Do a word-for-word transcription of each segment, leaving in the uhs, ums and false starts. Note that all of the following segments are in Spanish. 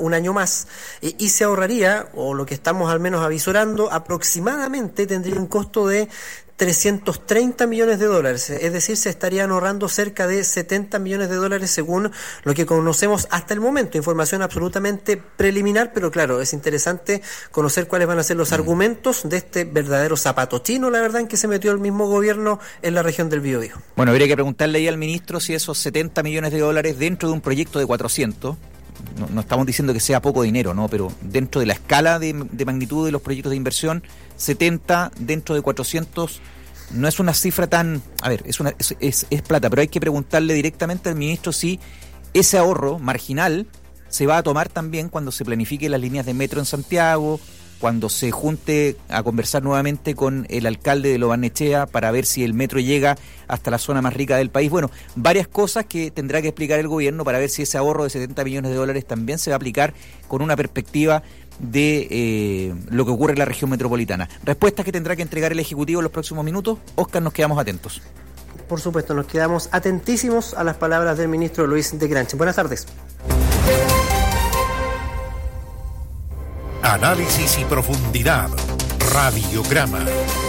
un año más, eh, y se ahorraría, o lo que estamos al menos avisorando, aproximadamente tendría un costo de trescientos treinta millones de dólares, es decir, se estarían ahorrando cerca de setenta millones de dólares según lo que conocemos hasta el momento, información absolutamente preliminar, pero claro, es interesante conocer cuáles van a ser los argumentos de este verdadero zapato chino, la verdad, en que se metió el mismo gobierno en la región del Biobío. Bueno, habría que preguntarle ahí al ministro si esos setenta millones de dólares dentro de un proyecto de cuatrocientos, no, no estamos diciendo que sea poco dinero, ¿no? Pero dentro de la escala de, de magnitud de los proyectos de inversión, setenta dentro de cuatrocientos no es una cifra tan... A ver, es, una, es, es, es plata, pero hay que preguntarle directamente al ministro si ese ahorro marginal se va a tomar también cuando se planifique las líneas de metro en Santiago, cuando se junte a conversar nuevamente con el alcalde de Lo Barnechea para ver si el metro llega hasta la zona más rica del país. Bueno, varias cosas que tendrá que explicar el gobierno para ver si ese ahorro de setenta millones de dólares también se va a aplicar con una perspectiva de eh, lo que ocurre en la región metropolitana. Respuestas que tendrá que entregar el Ejecutivo en los próximos minutos. Óscar, nos quedamos atentos. Por supuesto, nos quedamos atentísimos a las palabras del ministro Luis de Granchi. Buenas tardes. Análisis y profundidad. Radiograma.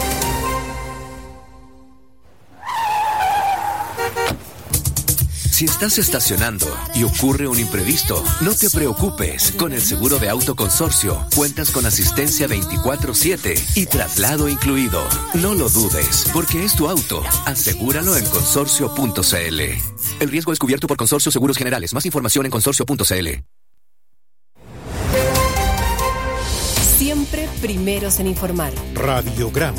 Si estás estacionando y ocurre un imprevisto, no te preocupes. Con el seguro de auto Consorcio, cuentas con asistencia veinticuatro siete y traslado incluido. No lo dudes, porque es tu auto. Asegúralo en consorcio punto c l. El riesgo es cubierto por Consorcio Seguros Generales. Más información en consorcio punto c l. Siempre primeros en informar. Radiograma.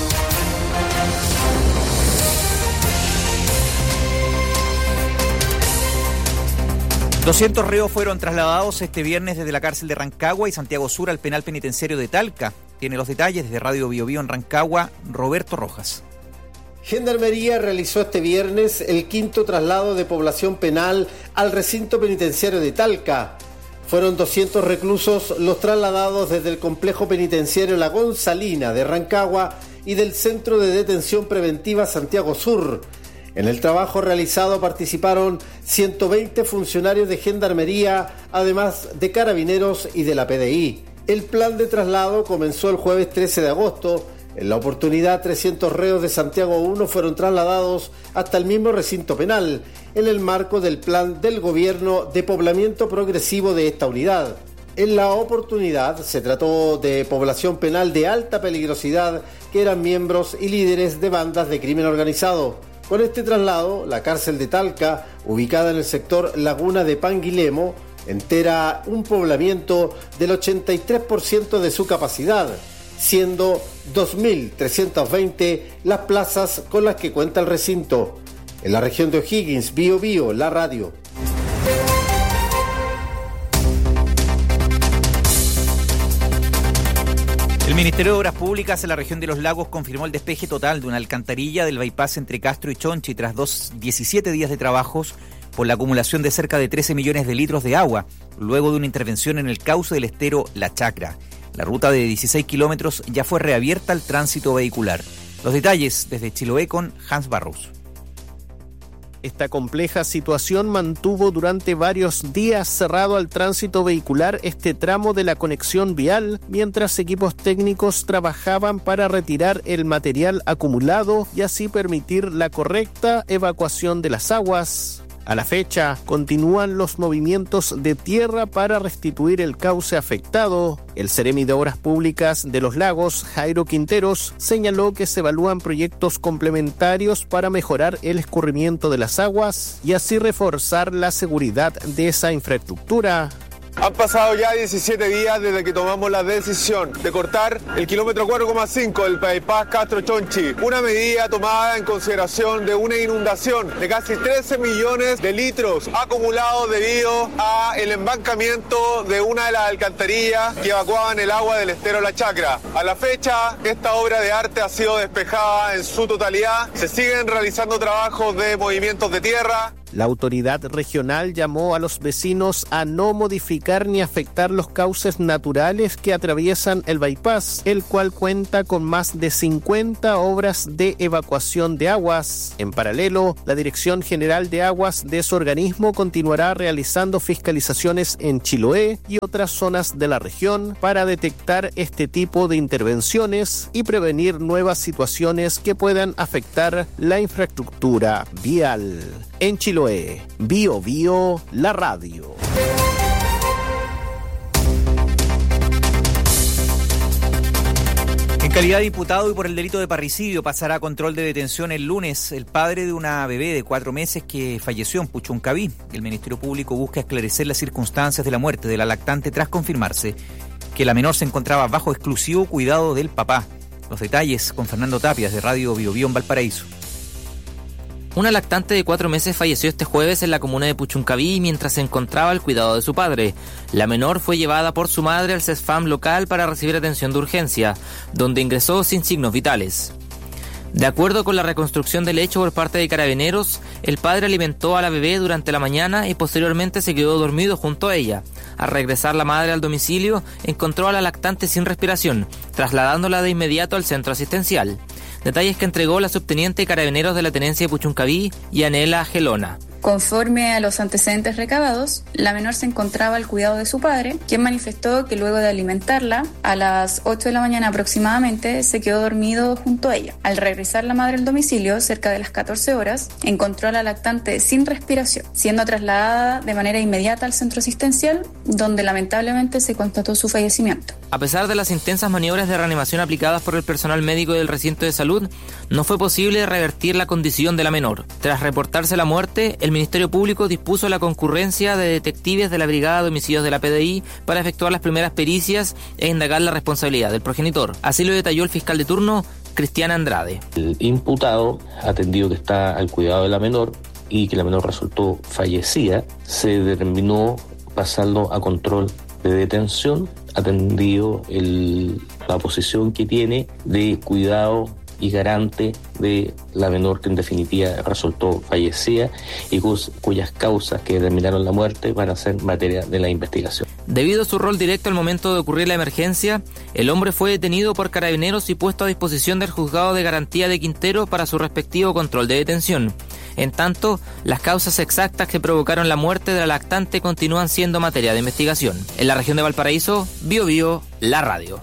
doscientos reos fueron trasladados este viernes desde la cárcel de Rancagua y Santiago Sur al penal penitenciario de Talca. Tiene los detalles desde Radio Biobío en Rancagua, Roberto Rojas. Gendarmería realizó este viernes el quinto traslado de población penal al recinto penitenciario de Talca. Fueron doscientos reclusos los trasladados desde el complejo penitenciario La Gonzalina de Rancagua y del Centro de Detención Preventiva Santiago Sur. En el trabajo realizado participaron ciento veinte funcionarios de Gendarmería, además de Carabineros y de la P D I. El plan de traslado comenzó el jueves trece de agosto. En la oportunidad, trescientos reos de Santiago uno fueron trasladados hasta el mismo recinto penal, en el marco del plan del gobierno de poblamiento progresivo de esta unidad. En la oportunidad se trató de población penal de alta peligrosidad que eran miembros y líderes de bandas de crimen organizado. Con este traslado, la cárcel de Talca, ubicada en el sector Laguna de Panguilemo, entera un poblamiento del ochenta y tres por ciento de su capacidad, siendo dos mil trescientas veinte las plazas con las que cuenta el recinto. En la región de O'Higgins, Biobío, la radio. El Ministerio de Obras Públicas en la región de Los Lagos confirmó el despeje total de una alcantarilla del bypass entre Castro y Chonchi tras dos, diecisiete días de trabajos por la acumulación de cerca de trece millones de litros de agua, luego de una intervención en el cauce del estero La Chacra. La ruta de dieciséis kilómetros ya fue reabierta al tránsito vehicular. Los detalles desde Chiloé con Hans Barros. Esta compleja situación mantuvo durante varios días cerrado al tránsito vehicular este tramo de la conexión vial, mientras equipos técnicos trabajaban para retirar el material acumulado y así permitir la correcta evacuación de las aguas. A la fecha, continúan los movimientos de tierra para restituir el cauce afectado. El Seremi de Obras Públicas de Los Lagos, Jairo Quinteros, señaló que se evalúan proyectos complementarios para mejorar el escurrimiento de las aguas y así reforzar la seguridad de esa infraestructura. Han pasado ya diecisiete días desde que tomamos la decisión de cortar el kilómetro cuatro coma cinco del bypass Castro-Chonchi, una medida tomada en consideración de una inundación de casi trece millones de litros acumulados debido a el embancamiento de una de las alcantarillas que evacuaban el agua del estero La Chacra. A la fecha, esta obra de arte ha sido despejada en su totalidad. Se siguen realizando trabajos de movimientos de tierra. La autoridad regional llamó a los vecinos a no modificar ni afectar los cauces naturales que atraviesan el bypass, el cual cuenta con más de cincuenta obras de evacuación de aguas. En paralelo, la Dirección General de Aguas de su organismo continuará realizando fiscalizaciones en Chiloé y otras zonas de la región para detectar este tipo de intervenciones y prevenir nuevas situaciones que puedan afectar la infraestructura vial. En Chiloé, Bio Bio, la radio. En calidad de diputado y por el delito de parricidio pasará a control de detención el lunes el padre de una bebé de cuatro meses que falleció en Puchuncaví. El Ministerio Público busca esclarecer las circunstancias de la muerte de la lactante tras confirmarse que la menor se encontraba bajo exclusivo cuidado del papá. Los detalles con Fernando Tapias de Radio Bio Bio en Valparaíso. Una lactante de cuatro meses falleció este jueves en la comuna de Puchuncaví mientras se encontraba al cuidado de su padre. La menor fue llevada por su madre al CESFAM local para recibir atención de urgencia, donde ingresó sin signos vitales. De acuerdo con la reconstrucción del hecho por parte de Carabineros, el padre alimentó a la bebé durante la mañana y posteriormente se quedó dormido junto a ella. Al regresar la madre al domicilio, encontró a la lactante sin respiración, trasladándola de inmediato al centro asistencial. Detalles que entregó la subteniente de Carabineros de la Tenencia de Puchuncaví, Yanela Gelona. Conforme a los antecedentes recabados, la menor se encontraba al cuidado de su padre, quien manifestó que luego de alimentarla, a las ocho de la mañana aproximadamente, se quedó dormido junto a ella. Al regresar la madre al domicilio, cerca de las catorce horas, encontró a la lactante sin respiración, siendo trasladada de manera inmediata al centro asistencial, donde lamentablemente se constató su fallecimiento. A pesar de las intensas maniobras de reanimación aplicadas por el personal médico del recinto de salud, no fue posible revertir la condición de la menor. Tras reportarse la muerte, el Ministerio Público dispuso la concurrencia de detectives de la Brigada de Homicidios de la P D I para efectuar las primeras pericias e indagar la responsabilidad del progenitor. Así lo detalló el fiscal de turno, Cristian Andrade. El imputado, atendido que está al cuidado de la menor y que la menor resultó fallecida, se determinó pasarlo a control de detención, atendido el, la posición que tiene de cuidado y garante de la menor que en definitiva resultó fallecida y cuyas causas que determinaron la muerte van a ser materia de la investigación. Debido a su rol directo al momento de ocurrir la emergencia, el hombre fue detenido por Carabineros y puesto a disposición del Juzgado de Garantía de Quintero para su respectivo control de detención. En tanto, las causas exactas que provocaron la muerte de la lactante continúan siendo materia de investigación. En la región de Valparaíso, Bio Bio, la radio.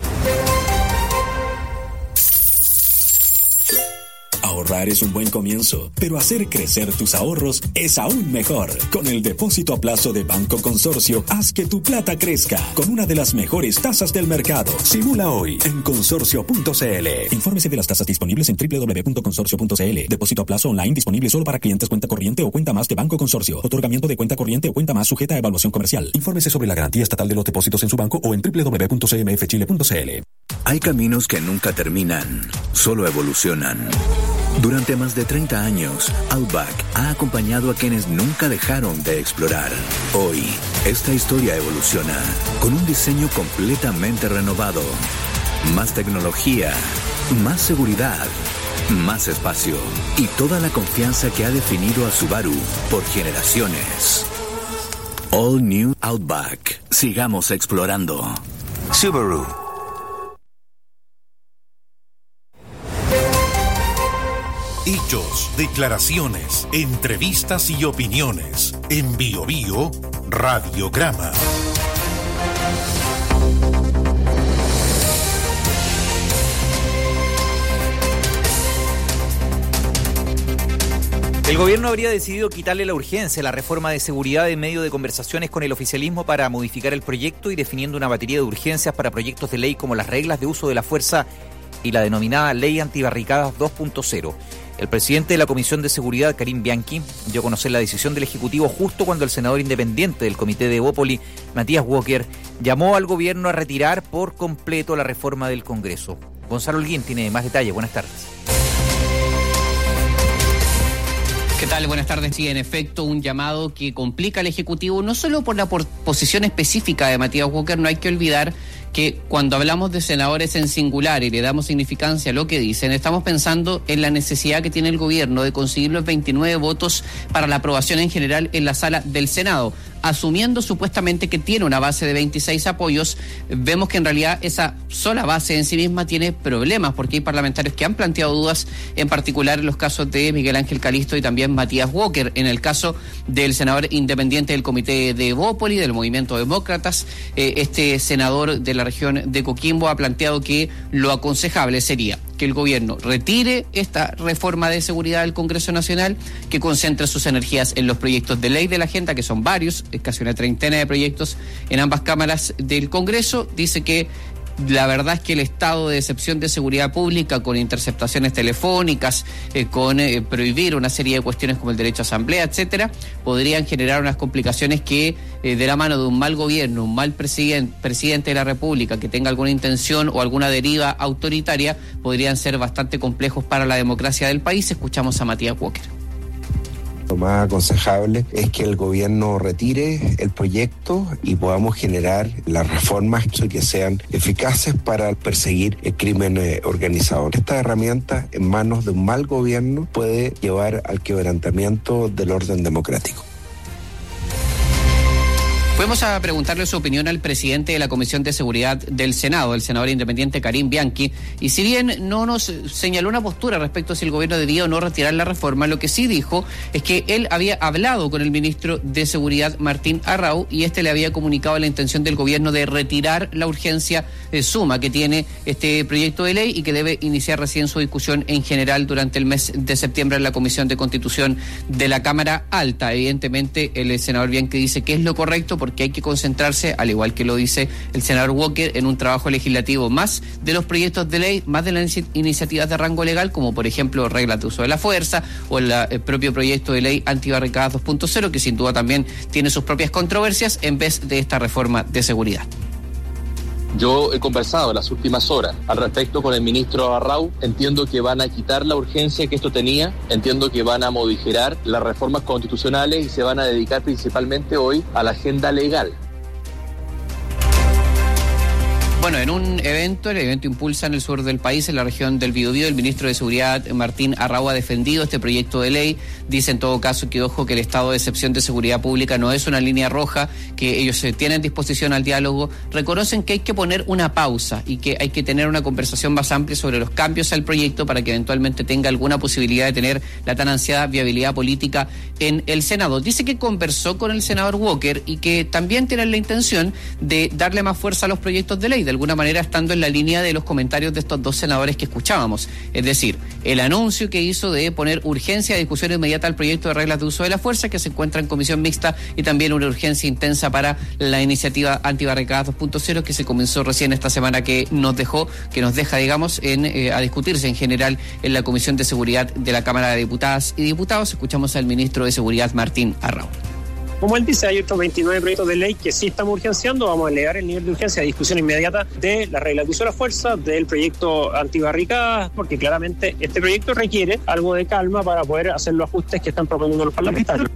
Ahorrar es un buen comienzo, pero hacer crecer tus ahorros es aún mejor. Con el depósito a plazo de Banco Consorcio, haz que tu plata crezca con una de las mejores tasas del mercado. Simula hoy en consorcio punto c l. Infórmese de las tasas disponibles en doble u doble u doble u punto consorcio punto c l. Depósito a plazo online disponible solo para clientes cuenta corriente o cuenta más de Banco Consorcio. Otorgamiento de cuenta corriente o cuenta más sujeta a evaluación comercial. Infórmese sobre la garantía estatal de los depósitos en su banco o en doble u doble u doble u punto c m f chile punto c l. Hay caminos que nunca terminan, solo evolucionan. Durante más de treinta años, Outback ha acompañado a quienes nunca dejaron de explorar. Hoy, esta historia evoluciona con un diseño completamente renovado. Más tecnología, más seguridad, más espacio y toda la confianza que ha definido a Subaru por generaciones. All New Outback. Sigamos explorando. Subaru. Hechos, declaraciones, entrevistas y opiniones. En Bio Bio, Radiograma. El gobierno habría decidido quitarle la urgencia a la reforma de seguridad en medio de conversaciones con el oficialismo para modificar el proyecto y definiendo una batería de urgencias para proyectos de ley como las reglas de uso de la fuerza y la denominada Ley Antibarricadas dos punto cero. El presidente de la Comisión de Seguridad, Karim Bianchi, dio a conocer la decisión del Ejecutivo justo cuando el senador independiente del Comité de Evópoli, Matías Walker, llamó al gobierno a retirar por completo la reforma del Congreso. Gonzalo Holguín tiene más detalles. Buenas tardes. ¿Qué tal? Buenas tardes. Sí, en efecto, un llamado que complica al Ejecutivo, no solo por la por posición específica de Matías Walker. No hay que olvidar que cuando hablamos de senadores en singular y le damos significancia a lo que dicen, estamos pensando en la necesidad que tiene el gobierno de conseguir los veintinueve votos para la aprobación en general en la sala del Senado. Asumiendo supuestamente que tiene una base de veintiséis apoyos, vemos que en realidad esa sola base en sí misma tiene problemas, porque hay parlamentarios que han planteado dudas, en particular en los casos de Miguel Ángel Calisto y también Matías Walker. En el caso del senador independiente del Comité de Evópoli, del Movimiento Demócratas, eh, este senador de la región de Coquimbo ha planteado que lo aconsejable sería que el gobierno retire esta reforma de seguridad del Congreso Nacional, que concentre sus energías en los proyectos de ley de la agenda, que son varios, es casi una treintena de proyectos en ambas cámaras del Congreso. Dice que la verdad es que el estado de excepción de seguridad pública, con interceptaciones telefónicas, eh, con eh, prohibir una serie de cuestiones como el derecho a asamblea, etcétera, podrían generar unas complicaciones que eh, de la mano de un mal gobierno, un mal presidente, presidente de la República que tenga alguna intención o alguna deriva autoritaria, podrían ser bastante complejos para la democracia del país. Escuchamos a Matías Walker. Lo más aconsejable es que el gobierno retire el proyecto y podamos generar las reformas que sean eficaces para perseguir el crimen organizado. Esta herramienta en manos de un mal gobierno puede llevar al quebrantamiento del orden democrático. Fuimos a preguntarle su opinión al presidente de la Comisión de Seguridad del Senado, el senador independiente Karim Bianchi, y si bien no nos señaló una postura respecto a si el gobierno debía o no retirar la reforma, lo que sí dijo es que él había hablado con el ministro de Seguridad, Martín Arrau, y este le había comunicado la intención del gobierno de retirar la urgencia de suma que tiene este proyecto de ley y que debe iniciar recién su discusión en general durante el mes de septiembre en la Comisión de Constitución de la Cámara Alta. Evidentemente, el senador Bianchi dice que es lo correcto, porque porque hay que concentrarse, al igual que lo dice el senador Walker, en un trabajo legislativo más de los proyectos de ley, más de las iniciativas de rango legal, como por ejemplo reglas de uso de la fuerza o el, el propio proyecto de ley antibarricadas dos punto cero, que sin duda también tiene sus propias controversias, en vez de esta reforma de seguridad. Yo he conversado en las últimas horas al respecto con el ministro Arrau. Entiendo que van a quitar la urgencia que esto tenía, entiendo que van a modificar las reformas constitucionales y se van a dedicar principalmente hoy a la agenda legal. Bueno, en un evento, el evento Impulsa en el sur del país, en la región del Biobío, el ministro de Seguridad, Martín Arrau, ha defendido este proyecto de ley. Dice en todo caso que, ojo, que el estado de excepción de seguridad pública no es una línea roja, que ellos se tienen disposición al diálogo. Reconocen que hay que poner una pausa y que hay que tener una conversación más amplia sobre los cambios al proyecto para que eventualmente tenga alguna posibilidad de tener la tan ansiada viabilidad política en el Senado. Dice que conversó con el senador Walker y que también tienen la intención de darle más fuerza a los proyectos de ley, de alguna manera estando en la línea de los comentarios de estos dos senadores que escuchábamos. Es decir, el anuncio que hizo de poner urgencia de discusión inmediata al proyecto de reglas de uso de la fuerza, que se encuentra en comisión mixta, y también una urgencia intensa para la iniciativa antibarricadas dos punto cero, que se comenzó recién esta semana, que nos dejó, que nos deja, digamos, en eh, a discutirse en general en la Comisión de Seguridad de la Cámara de Diputadas y Diputados. Escuchamos al ministro de Seguridad, Martín Arrau. Como él dice, hay otros veintinueve proyectos de ley que sí estamos urgenciando. Vamos a elevar el nivel de urgencia a discusión inmediata de la regla de uso de la fuerza, del proyecto antibarricadas, porque claramente este proyecto requiere algo de calma para poder hacer los ajustes que están proponiendo los parlamentarios.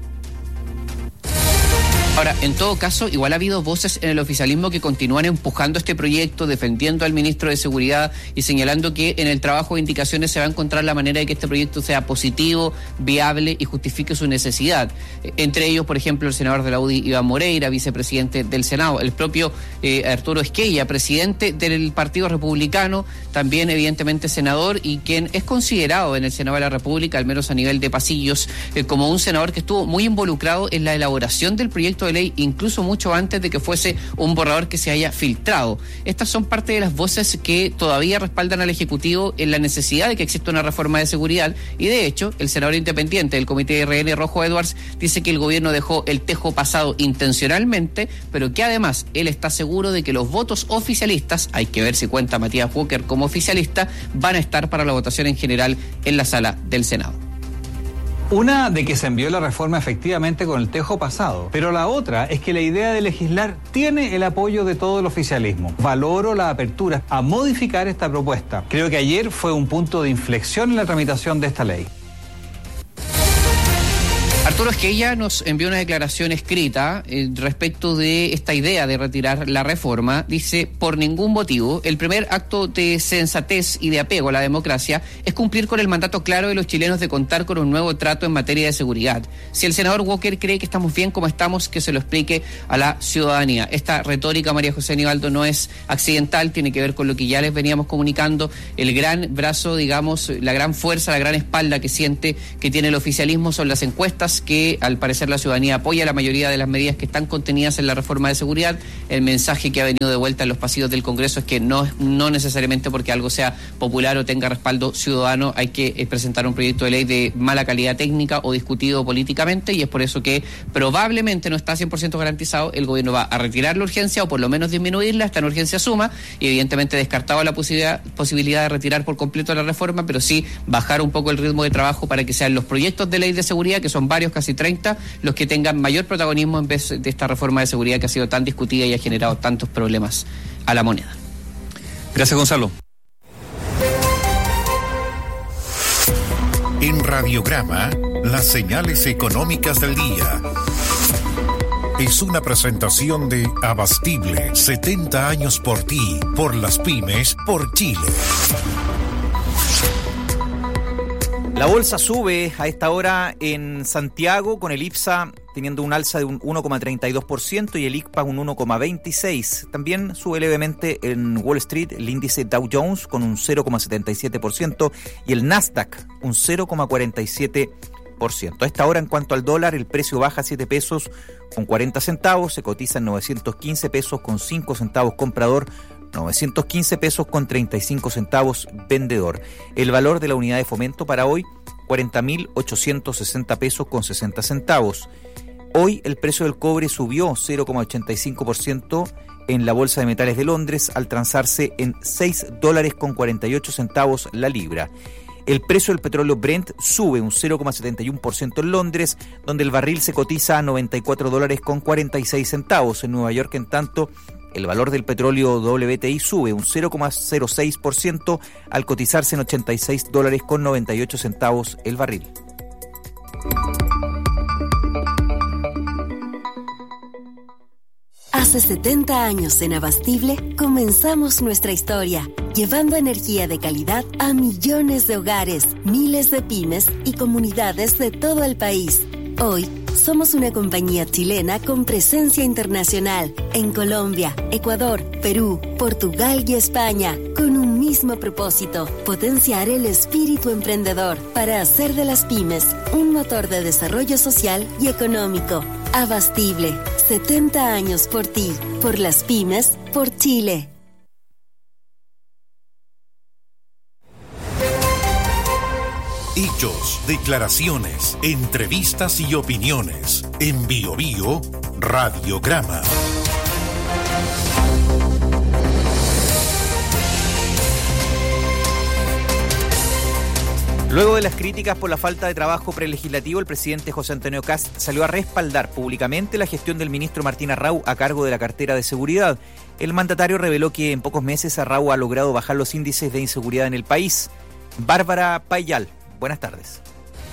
Ahora, en todo caso, igual ha habido voces en el oficialismo que continúan empujando este proyecto, defendiendo al ministro de Seguridad y señalando que en el trabajo de indicaciones se va a encontrar la manera de que este proyecto sea positivo, viable y justifique su necesidad. Entre ellos, por ejemplo, el senador de la U D I, Iván Moreira, vicepresidente del Senado, el propio eh, Arturo Esquella, presidente del Partido Republicano, también evidentemente senador, y quien es considerado en el Senado de la República, al menos a nivel de pasillos, eh, como un senador que estuvo muy involucrado en la elaboración del proyecto de ley, incluso mucho antes de que fuese un borrador que se haya filtrado. Estas son parte de las voces que todavía respaldan al Ejecutivo en la necesidad de que exista una reforma de seguridad, y de hecho, el senador independiente del Comité de R N, Rojo Edwards, dice que el gobierno dejó el tejo pasado intencionalmente, pero que además él está seguro de que los votos oficialistas, hay que ver si cuenta Matías Walker como oficialista, van a estar para la votación en general en la sala del Senado. Una, de que se envió la reforma efectivamente con el tejo pasado, pero la otra es que la idea de legislar tiene el apoyo de todo el oficialismo. Valoro la apertura a modificar esta propuesta. Creo que ayer fue un punto de inflexión en la tramitación de esta ley. Arturo Esquella nos envió una declaración escrita eh, respecto de esta idea de retirar la reforma. Dice, por ningún motivo, el primer acto de sensatez y de apego a la democracia es cumplir con el mandato claro de los chilenos de contar con un nuevo trato en materia de seguridad. Si el senador Walker cree que estamos bien como estamos, que se lo explique a la ciudadanía. Esta retórica, María José Nivaldo, no es accidental, tiene que ver con lo que ya les veníamos comunicando, el gran brazo, digamos, la gran fuerza, la gran espalda que siente que tiene el oficialismo son las encuestas, que al parecer la ciudadanía apoya la mayoría de las medidas que están contenidas en la reforma de seguridad. El mensaje que ha venido de vuelta en los pasillos del Congreso es que no, no necesariamente porque algo sea popular o tenga respaldo ciudadano hay que eh, presentar un proyecto de ley de mala calidad técnica o discutido políticamente, y es por eso que probablemente no está cien por ciento garantizado. El gobierno va a retirar la urgencia o por lo menos disminuirla hasta en urgencia suma, y evidentemente descartado la posibilidad, posibilidad de retirar por completo la reforma, pero sí bajar un poco el ritmo de trabajo para que sean los proyectos de ley de seguridad, que son varios, casi treinta, los que tengan mayor protagonismo en vez de esta reforma de seguridad que ha sido tan discutida y ha generado tantos problemas a la moneda. Gracias, Gonzalo. En Radiograma, las señales económicas del día. Es una presentación de Abastible, setenta años por ti, por las pymes, por Chile. La bolsa sube a esta hora en Santiago, con el IPSA teniendo un alza de un uno coma treinta y dos por ciento y el I C P A un uno coma veintiséis por ciento. También sube levemente en Wall Street el índice Dow Jones con un cero coma setenta y siete por ciento y el Nasdaq un cero coma cuarenta y siete por ciento. A esta hora, en cuanto al dólar, el precio baja siete pesos con cuarenta centavos, se cotiza en novecientos quince pesos con cinco centavos comprador, novecientos quince pesos con treinta y cinco centavos vendedor. El valor de la unidad de fomento para hoy, cuarenta mil ochocientos sesenta pesos con sesenta centavos. Hoy el precio del cobre subió cero coma ochenta y cinco por ciento en la Bolsa de Metales de Londres al transarse en seis dólares con cuarenta y ocho centavos la libra. El precio del petróleo Brent sube un cero coma setenta y uno por ciento en Londres, donde el barril se cotiza a noventa y cuatro dólares con cuarenta y seis centavos. En Nueva York, en tanto, el valor del petróleo W T I sube un cero coma cero seis por ciento al cotizarse en ochenta y seis dólares con noventa y ocho centavos el barril. Hace setenta años en Abastible comenzamos nuestra historia, llevando energía de calidad a millones de hogares, miles de pymes y comunidades de todo el país. Hoy somos una compañía chilena con presencia internacional en Colombia, Ecuador, Perú, Portugal y España, con un mismo propósito: potenciar el espíritu emprendedor para hacer de las pymes un motor de desarrollo social y económico. Abastible, setenta años por ti, por las pymes, por Chile. Hechos, declaraciones, entrevistas y opiniones. En Bio Bio, Radiograma. Luego de las críticas por la falta de trabajo prelegislativo, el presidente José Antonio Kast salió a respaldar públicamente la gestión del ministro Martín Arrau a cargo de la cartera de seguridad. El mandatario reveló que en pocos meses Arrau ha logrado bajar los índices de inseguridad en el país. Bárbara Payal, buenas tardes.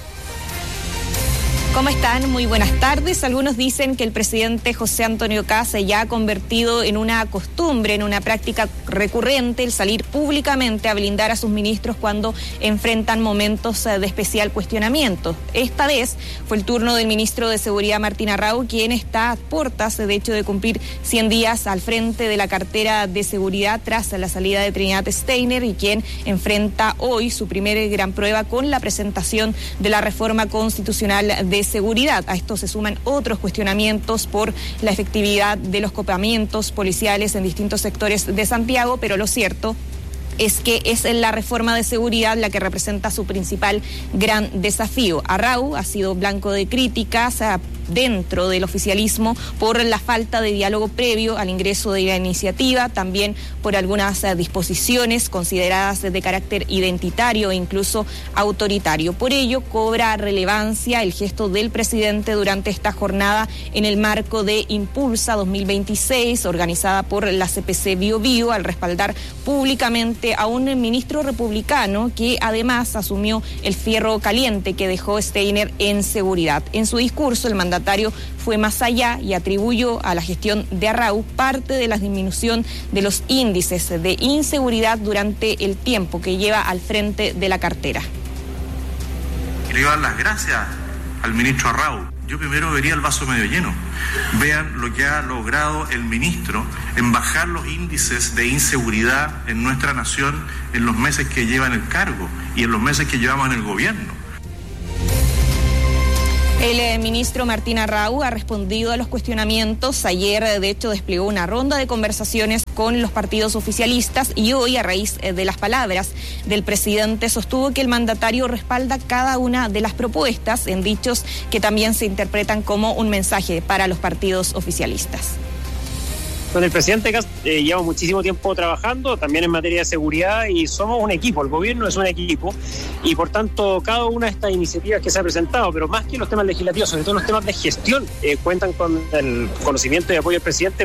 ¿Cómo están? Muy buenas tardes. Algunos dicen que el presidente José Antonio Kast ya ha convertido en una costumbre, en una práctica recurrente, el salir públicamente a blindar a sus ministros cuando enfrentan momentos de especial cuestionamiento. Esta vez fue el turno del ministro de Seguridad Martín Arrau, quien está a puertas, de hecho, de cumplir cien días al frente de la cartera de seguridad tras la salida de Trinidad Steiner, y quien enfrenta hoy su primera gran prueba con la presentación de la reforma constitucional de seguridad. A esto se suman otros cuestionamientos por la efectividad de los copamientos policiales en distintos sectores de Santiago, pero lo cierto es que es la reforma de seguridad la que representa su principal gran desafío. Arrau ha sido blanco de críticas, dentro del oficialismo por la falta de diálogo previo al ingreso de la iniciativa, también por algunas eh, disposiciones consideradas de carácter identitario e incluso autoritario. Por ello, cobra relevancia el gesto del presidente durante esta jornada en el marco de Impulsa dos mil veintiséis, organizada por la C P C Bio Bio, al respaldar públicamente a un ministro republicano que además asumió el fierro caliente que dejó Steiner en seguridad. En su discurso, el mandatario fue más allá y atribuyó a la gestión de Arrau parte de la disminución de los índices de inseguridad durante el tiempo que lleva al frente de la cartera. Quiero dar las gracias al ministro Arrau. Yo primero vería el vaso medio lleno. Vean lo que ha logrado el ministro en bajar los índices de inseguridad en nuestra nación en los meses que lleva en el cargo y en los meses que llevamos en el gobierno. El eh, ministro Martín Arrau ha respondido a los cuestionamientos. Ayer, eh, de hecho, desplegó una ronda de conversaciones con los partidos oficialistas y hoy, a raíz eh, de las palabras del presidente, sostuvo que el mandatario respalda cada una de las propuestas en dichos que también se interpretan como un mensaje para los partidos oficialistas. Con el presidente Kast eh, llevamos muchísimo tiempo trabajando, también en materia de seguridad, y somos un equipo, el gobierno es un equipo, y por tanto cada una de estas iniciativas que se ha presentado, pero más que los temas legislativos, sobre todo los temas de gestión, eh, cuentan con el conocimiento y apoyo del presidente.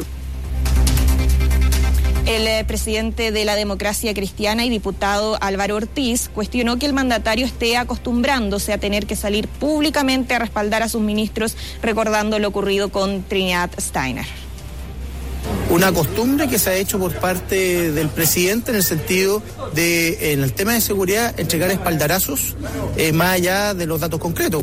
El eh, presidente de la Democracia Cristiana y diputado Álvaro Ortiz cuestionó que el mandatario esté acostumbrándose a tener que salir públicamente a respaldar a sus ministros, recordando lo ocurrido con Trinidad Steiner. Una costumbre que se ha hecho por parte del presidente en el sentido de, en el tema de seguridad, entregar espaldarazos eh, más allá de los datos concretos.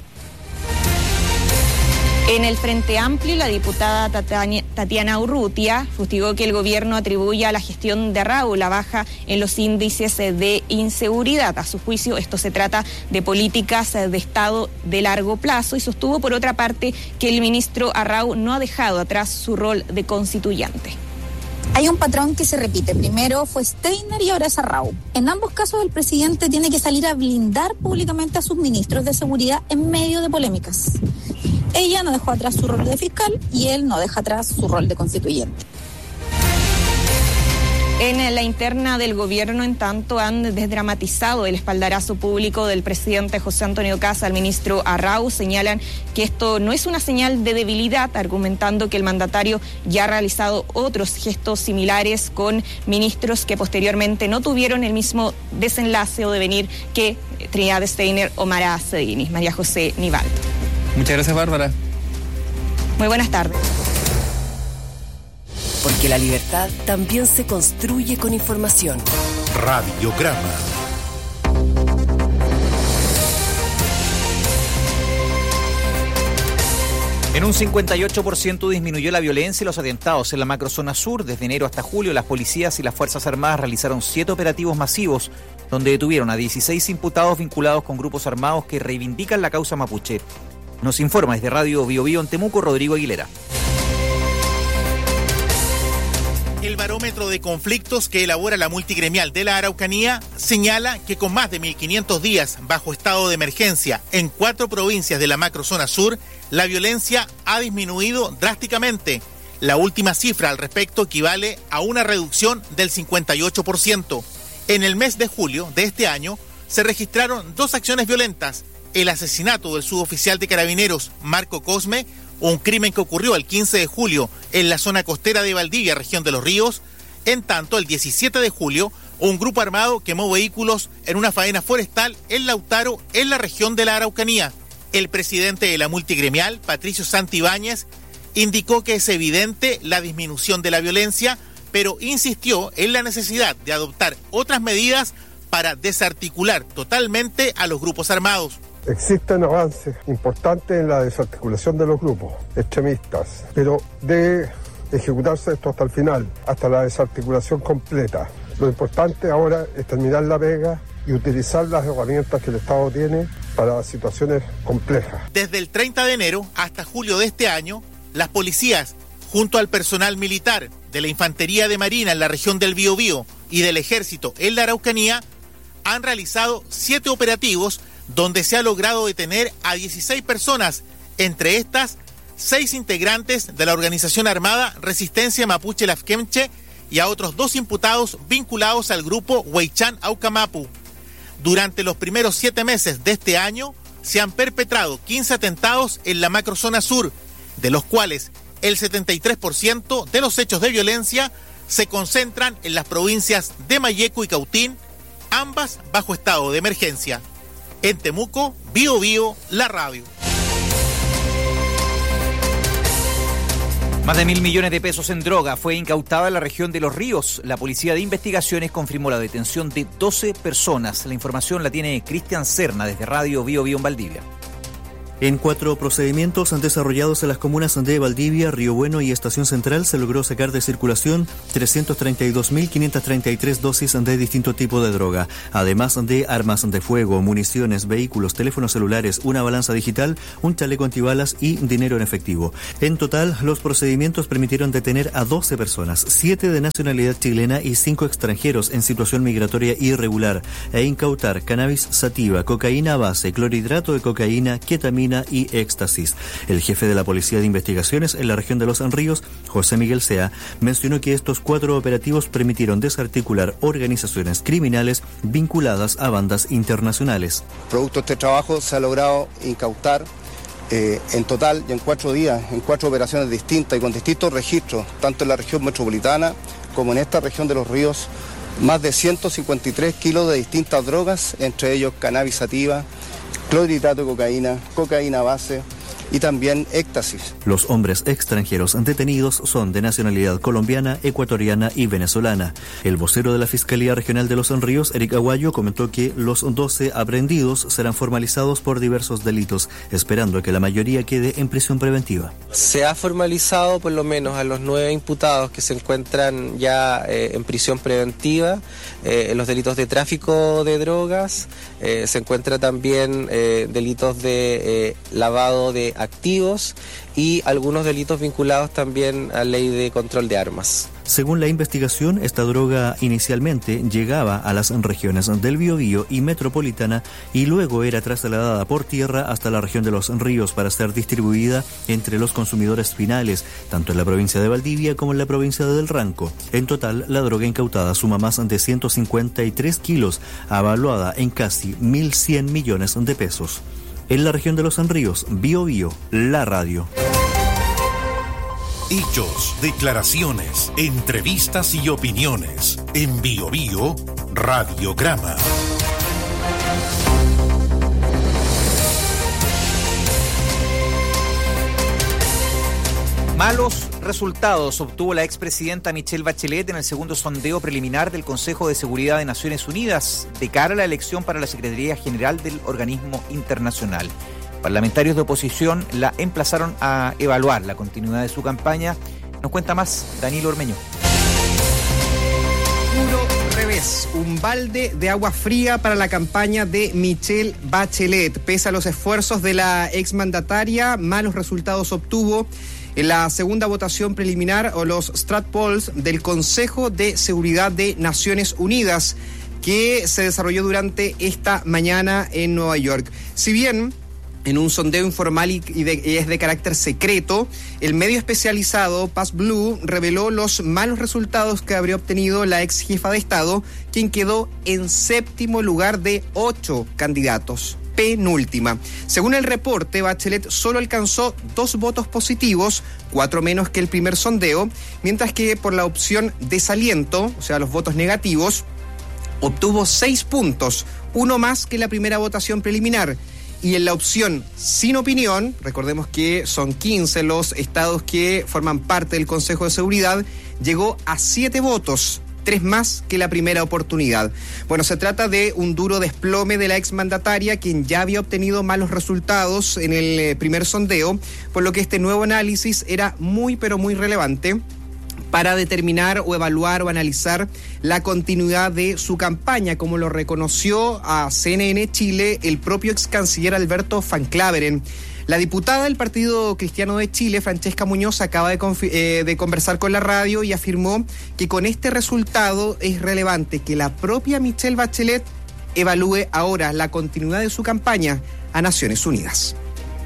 En el Frente Amplio, la diputada Tatiana Urrutia fustigó que el gobierno atribuye a la gestión de Arrau la baja en los índices de inseguridad. A su juicio, esto se trata de políticas de Estado de largo plazo, y sostuvo, por otra parte, que el ministro Arrau no ha dejado atrás su rol de constituyente. Hay un patrón que se repite. Primero fue Steiner y ahora es Arrau. En ambos casos, el presidente tiene que salir a blindar públicamente a sus ministros de seguridad en medio de polémicas. Ella no dejó atrás su rol de fiscal y él no deja atrás su rol de constituyente. En la interna del gobierno, en tanto, han desdramatizado el espaldarazo público del presidente José Antonio Kast al ministro Arrau. Señalan que esto no es una señal de debilidad, argumentando que el mandatario ya ha realizado otros gestos similares con ministros que posteriormente no tuvieron el mismo desenlace o devenir que Trinidad Steiner o Mara Cedini. María José Nivaldo. Muchas gracias, Bárbara. Muy buenas tardes. Porque la libertad también se construye con información. Radiograma. En un cincuenta y ocho por ciento disminuyó la violencia y los atentados en la macrozona sur. Desde enero hasta julio, las policías y las Fuerzas Armadas realizaron siete operativos masivos, donde detuvieron a dieciséis imputados vinculados con grupos armados que reivindican la causa mapuche. Nos informa desde Radio Bio Bio en Temuco, Rodrigo Aguilera. El barómetro de conflictos que elabora la multigremial de la Araucanía señala que con más de mil quinientos días bajo estado de emergencia en cuatro provincias de la macrozona sur, la violencia ha disminuido drásticamente. La última cifra al respecto equivale a una reducción del cincuenta y ocho por ciento. En el mes de julio de este año se registraron dos acciones violentas: el asesinato del suboficial de Carabineros Marco Cosme, un crimen que ocurrió el quince de julio en la zona costera de Valdivia, región de Los Ríos. En tanto, el diecisiete de julio, un grupo armado quemó vehículos en una faena forestal en Lautaro, en la región de la Araucanía. El presidente de la multigremial, Patricio Santibáñez, indicó que es evidente la disminución de la violencia, pero insistió en la necesidad de adoptar otras medidas para desarticular totalmente a los grupos armados. Existen avances importantes en la desarticulación de los grupos extremistas, pero debe ejecutarse esto hasta el final, hasta la desarticulación completa. Lo importante ahora es terminar la pega y utilizar las herramientas que el Estado tiene para situaciones complejas. Desde el treinta de enero hasta julio de este año, las policías, junto al personal militar de la Infantería de Marina en la región del Biobío y del Ejército en la Araucanía, han realizado siete operativos donde se ha logrado detener a dieciséis personas Entre estas, seis integrantes de la organización armada Resistencia Mapuche Lafkenche y a otros dos imputados vinculados al grupo Huaychán Aucamapu. Durante los primeros siete meses de este año se han perpetrado quince atentados en la macrozona sur, de los cuales el setenta y tres por ciento de los hechos de violencia se concentran en las provincias de Mayeco y Cautín, ambas bajo estado de emergencia. En Temuco, Bío Bío, la radio. Más de mil millones de pesos en droga fue incautada en la región de Los Ríos. La Policía de Investigaciones confirmó la detención de doce personas. La información la tiene Cristian Serna desde Radio Bío Bío en Valdivia. En cuatro procedimientos desarrollados en las comunas de Valdivia, Río Bueno y Estación Central se logró sacar de circulación trescientas treinta y dos mil quinientas treinta y tres dosis de distinto tipo de droga, además de armas de fuego, municiones, vehículos, teléfonos celulares, una balanza digital, un chaleco antibalas y dinero en efectivo. En total, los procedimientos permitieron detener a doce personas, siete de nacionalidad chilena y cinco extranjeros en situación migratoria irregular, e incautar cannabis sativa, cocaína base, clorhidrato de cocaína, ketamina y éxtasis. El jefe de la Policía de Investigaciones en la región de Los Ríos, José Miguel Sea, mencionó que estos cuatro operativos permitieron desarticular organizaciones criminales vinculadas a bandas internacionales. Producto de este trabajo se ha logrado incautar eh, en total y en cuatro días, en cuatro operaciones distintas y con distintos registros, tanto en la región metropolitana como en esta región de Los Ríos, más de ciento cincuenta y tres kilos de distintas drogas, entre ellos cannabis sativa, clorhidrato de cocaína, cocaína base y también éxtasis. Los hombres extranjeros detenidos son de nacionalidad colombiana, ecuatoriana y venezolana. El vocero de la Fiscalía Regional de Los Ríos, Eric Aguayo, comentó que los doce aprehendidos serán formalizados por diversos delitos, esperando que la mayoría quede en prisión preventiva. Se ha formalizado por lo menos a los nueve imputados que se encuentran ya eh, en prisión preventiva, eh, en los delitos de tráfico de drogas, eh, se encuentra también eh, delitos de eh, lavado de activos y algunos delitos vinculados también a ley de control de armas. Según la investigación, esta droga inicialmente llegaba a las regiones del Biobío y Metropolitana y luego era trasladada por tierra hasta la región de Los Ríos para ser distribuida entre los consumidores finales, tanto en la provincia de Valdivia como en la provincia de Del Ranco. En total, la droga incautada suma más de ciento cincuenta y tres kilos, avaluada en casi mil cien millones de pesos. En la región de Los Ríos, Bío Bío, la radio. Hechos, declaraciones, entrevistas y opiniones. En Bío Bío, Radiograma. Malos resultados obtuvo la expresidenta Michelle Bachelet en el segundo sondeo preliminar del Consejo de Seguridad de Naciones Unidas de cara a la elección para la Secretaría General del organismo internacional. Parlamentarios de oposición la emplazaron a evaluar la continuidad de su campaña. Nos cuenta más Danilo Ormeño. Puro revés, un balde de agua fría para la campaña de Michelle Bachelet. Pese a los esfuerzos de la exmandataria, malos resultados obtuvo en la segunda votación preliminar o los Strat Polls del Consejo de Seguridad de Naciones Unidas, que se desarrolló durante esta mañana en Nueva York. Si bien en un sondeo informal y, de, y es de carácter secreto, el medio especializado Pass Blue reveló los malos resultados que habría obtenido la ex jefa de Estado, quien quedó en séptimo lugar de ocho candidatos. Penúltima. Según el reporte, Bachelet solo alcanzó dos votos positivos, cuatro menos que el primer sondeo, mientras que por la opción desaliento, o sea, los votos negativos, obtuvo seis puntos, uno más que la primera votación preliminar. Y en la opción sin opinión, recordemos que son quince los estados que forman parte del Consejo de Seguridad, llegó a siete votos, tres más que la primera oportunidad. Bueno, se trata de un duro desplome de la exmandataria, quien ya había obtenido malos resultados en el primer sondeo, por lo que este nuevo análisis era muy pero muy relevante para determinar o evaluar o analizar la continuidad de su campaña, como lo reconoció a C N N Chile el propio ex canciller Alberto Van Claveren. La diputada del Partido Cristiano de Chile, Francesca Muñoz, acaba de, confi- eh, de conversar con la radio y afirmó que con este resultado es relevante que la propia Michelle Bachelet evalúe ahora la continuidad de su campaña a Naciones Unidas.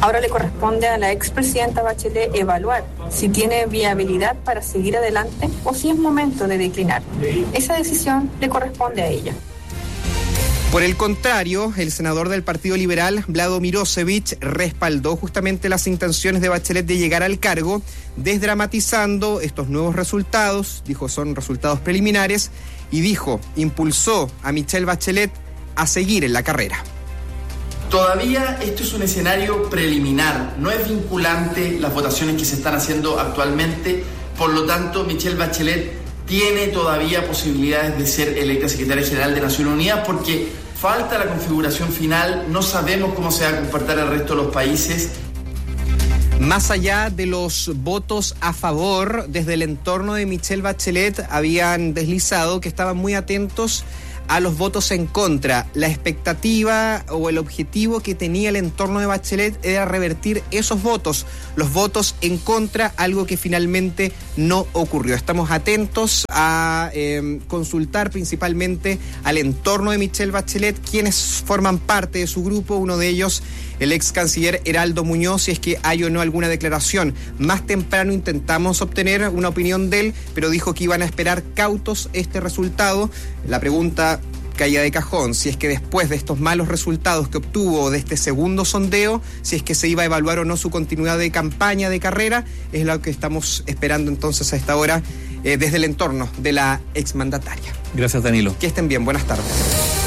Ahora le corresponde a la expresidenta Bachelet evaluar si tiene viabilidad para seguir adelante o si es momento de declinar. Esa decisión le corresponde a ella. Por el contrario, el senador del Partido Liberal, Vlado Mirosevic, respaldó justamente las intenciones de Bachelet de llegar al cargo, desdramatizando estos nuevos resultados, dijo son resultados preliminares, y dijo, impulsó a Michelle Bachelet a seguir en la carrera. Todavía esto es un escenario preliminar, no es vinculante las votaciones que se están haciendo actualmente, por lo tanto Michelle Bachelet tiene todavía posibilidades de ser electa secretaria general de Naciones Unidas porque falta la configuración final, no sabemos cómo se va a comportar el resto de los países. Más allá de los votos a favor, desde el entorno de Michelle Bachelet habían deslizado que estaban muy atentos a los votos en contra. La expectativa o el objetivo que tenía el entorno de Bachelet era revertir esos votos, los votos en contra, algo que finalmente no ocurrió. Estamos atentos a eh, consultar principalmente al entorno de Michelle Bachelet, quienes forman parte de su grupo, uno de ellos el ex canciller Heraldo Muñoz, si es que hay o no alguna declaración. Más temprano intentamos obtener una opinión de él, pero dijo que iban a esperar cautos este resultado. La pregunta caía de cajón, si es que después de estos malos resultados que obtuvo de este segundo sondeo, si es que se iba a evaluar o no su continuidad de campaña, de carrera, es lo que estamos esperando entonces a esta hora eh, desde el entorno de la exmandataria. Gracias, Danilo. Que estén bien, buenas tardes.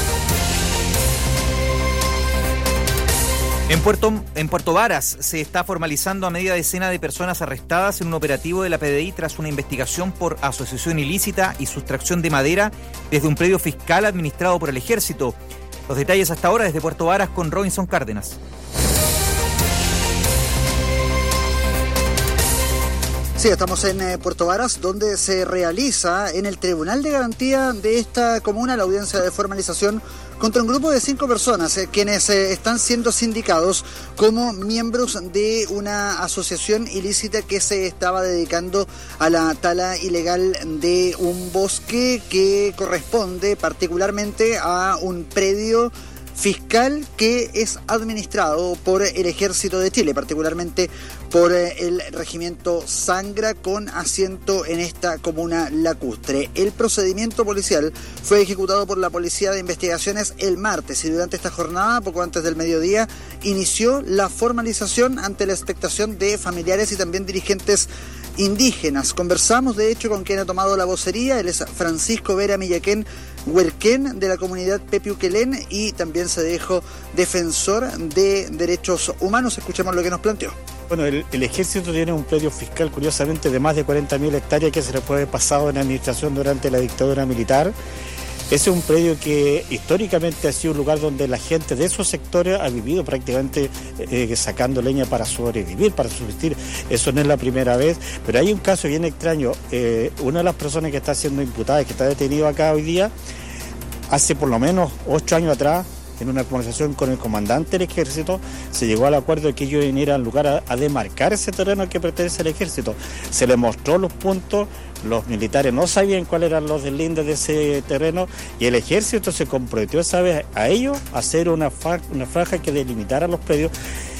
En Puerto, en Puerto Varas se está formalizando a media decena de personas arrestadas en un operativo de la P D I tras una investigación por asociación ilícita y sustracción de madera desde un predio fiscal administrado por el Ejército. Los detalles hasta ahora desde Puerto Varas con Robinson Cárdenas. Sí, estamos en eh, Puerto Varas, donde se realiza en el Tribunal de Garantía de esta comuna la audiencia de formalización contra un grupo de cinco personas, eh, quienes eh, están siendo sindicados como miembros de una asociación ilícita que se estaba dedicando a la tala ilegal de un bosque que corresponde particularmente a un predio fiscal que es administrado por el Ejército de Chile, particularmente por el regimiento Sangra, con asiento en esta comuna lacustre. El procedimiento policial fue ejecutado por la Policía de Investigaciones el martes y durante esta jornada, poco antes del mediodía, inició la formalización ante la expectación de familiares y también dirigentes indígenas. Conversamos de hecho con quien ha tomado la vocería, él es Francisco Vera Millaquén Huerquén, de la comunidad Pepiuquelén, y también se dijo defensor de derechos humanos. Escuchemos lo que nos planteó. Bueno, el, el ejército tiene un predio fiscal, curiosamente, de más de cuarenta mil hectáreas que se le fue pasado en administración durante la dictadura militar. Ese es un predio que históricamente ha sido un lugar donde la gente de esos sectores ha vivido prácticamente eh, sacando leña para sobrevivir, para subsistir. Eso no es la primera vez, pero hay un caso bien extraño. Eh, una de las personas que está siendo imputada, que está detenido acá hoy día, hace por lo menos ocho años atrás, en una conversación con el comandante del ejército, se llegó al acuerdo de que ellos vinieran al lugar a, a demarcar ese terreno que pertenece al ejército. Se les mostró los puntos, los militares no sabían cuáles eran los deslindes de ese terreno y el ejército se comprometió esa vez a ellos a hacer una, fa- una franja que delimitara los predios,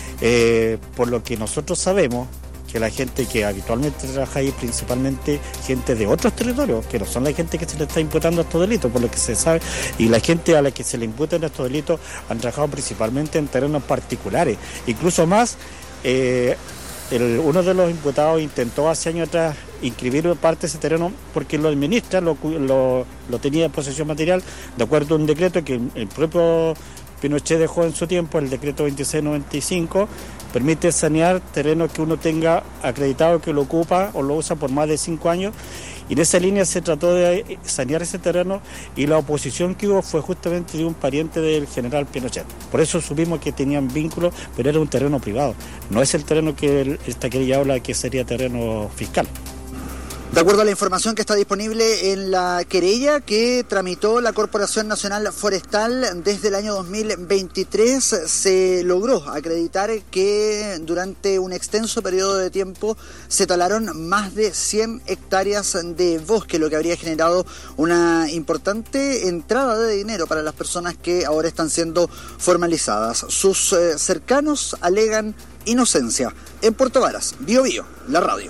eh, por lo que nosotros sabemos que la gente que habitualmente trabaja ahí, principalmente gente de otros territorios, que no son la gente que se le está imputando estos delitos, por lo que se sabe, y la gente a la que se le imputan estos delitos han trabajado principalmente en terrenos particulares. Incluso más, eh, el, uno de los imputados intentó hace años atrás inscribir parte de ese terreno porque lo administra, lo, lo, lo tenía en posesión material, de acuerdo a un decreto que el propio Pinochet dejó en su tiempo, el decreto veintiséis noventa y cinco, permite sanear terrenos que uno tenga acreditado que lo ocupa o lo usa por más de cinco años, y en esa línea se trató de sanear ese terreno y la oposición que hubo fue justamente de un pariente del general Pinochet. Por eso supimos que tenían vínculos, pero era un terreno privado, no es el terreno que esta querella habla que sería terreno fiscal. De acuerdo a la información que está disponible en la querella que tramitó la Corporación Nacional Forestal desde el año dos mil veintitrés, se logró acreditar que durante un extenso periodo de tiempo se talaron más de cien hectáreas de bosque, lo que habría generado una importante entrada de dinero para las personas que ahora están siendo formalizadas. Sus eh, cercanos alegan Inocencia. En Puerto Varas, Bio Bio, la radio.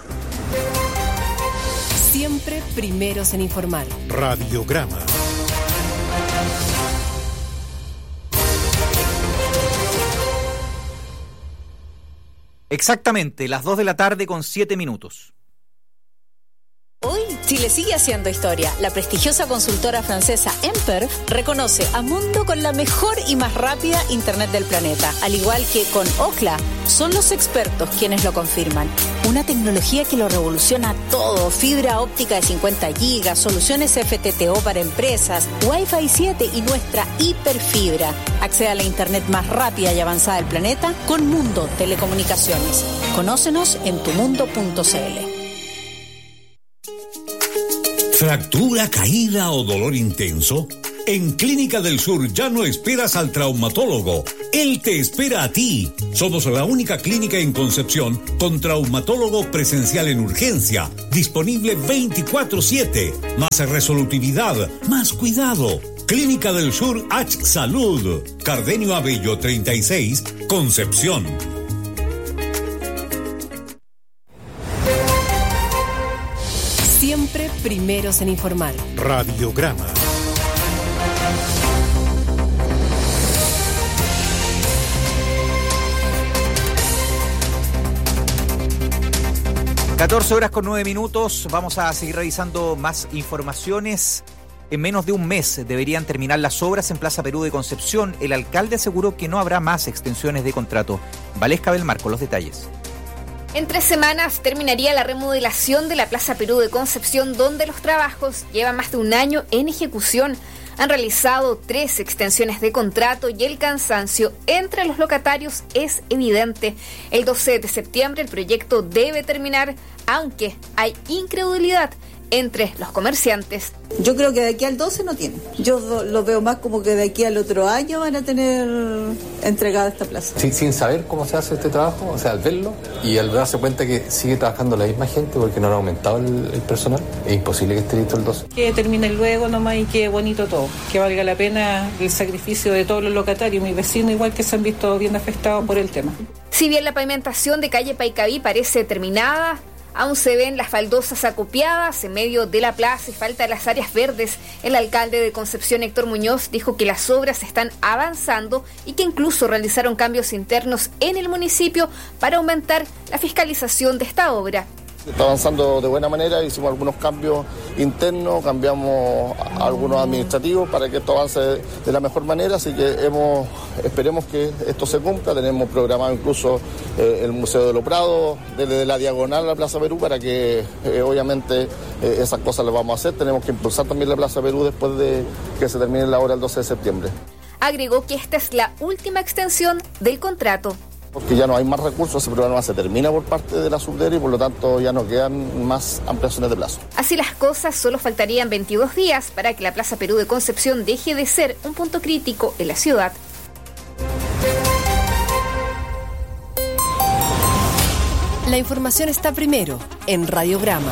Siempre primeros en informar. Radiograma. Exactamente, las dos de la tarde con siete minutos. Hoy, Chile sigue haciendo historia. La prestigiosa consultora francesa Emper reconoce a Mundo con la mejor y más rápida Internet del planeta. Al igual que con Ookla, son los expertos quienes lo confirman. Una tecnología que lo revoluciona todo. Fibra óptica de cincuenta gigas, soluciones F T T O para empresas, Wi-Fi siete y nuestra hiperfibra. Accede a la Internet más rápida y avanzada del planeta con Mundo Telecomunicaciones. Conócenos en tu mundo punto c l. ¿Fractura, caída o dolor intenso? En Clínica del Sur ya no esperas al traumatólogo. Él te espera a ti. Somos la única clínica en Concepción con traumatólogo presencial en urgencia, disponible veinticuatro siete. Más resolutividad, más cuidado. Clínica del Sur H Salud. Cardenio Abello treinta y seis, Concepción. Siempre primeros en informar. Radiograma. catorce horas con nueve minutos. Vamos a seguir revisando más informaciones. En menos de un mes deberían terminar las obras en Plaza Perú de Concepción. El alcalde aseguró que no habrá más extensiones de contrato. Valesca Belmar con los detalles. En tres semanas terminaría la remodelación de la Plaza Perú de Concepción, donde los trabajos llevan más de un año en ejecución. Han realizado tres extensiones de contrato y el cansancio entre los locatarios es evidente. El doce de septiembre el proyecto debe terminar, aunque hay incredulidad entre los comerciantes. Yo creo que de aquí al doce no tienen. Yo lo veo más como que de aquí al otro año van a tener entregada esta plaza. Sí, sin saber cómo se hace este trabajo, o sea, al verlo y al darse cuenta que sigue trabajando la misma gente porque no ha aumentado el, el personal, es imposible que esté listo el doce. Que termine luego nomás y que bonito todo, que valga la pena el sacrificio de todos los locatarios, mis vecinos igual que se han visto bien afectados por el tema. Si bien la pavimentación de calle Paicaví parece terminada, aún se ven las baldosas acopiadas en medio de la plaza y falta las áreas verdes. El alcalde de Concepción, Héctor Muñoz, dijo que las obras están avanzando y que incluso realizaron cambios internos en el municipio para aumentar la fiscalización de esta obra. Está avanzando de buena manera, hicimos algunos cambios internos, cambiamos algunos administrativos para que esto avance de la mejor manera, así que hemos, esperemos que esto se cumpla. Tenemos programado incluso eh, el Museo de los Prados, desde la diagonal a la Plaza Perú, para que eh, obviamente eh, esas cosas las vamos a hacer. Tenemos que impulsar también la Plaza Perú después de que se termine la obra el doce de septiembre. Agregó que esta es la última extensión del contrato. Porque ya no hay más recursos, ese programa se termina por parte de la subdere y por lo tanto ya no quedan más ampliaciones de plazo. Así las cosas, solo faltarían veintidós días para que la Plaza Perú de Concepción deje de ser un punto crítico en la ciudad. La información está primero en Radiograma.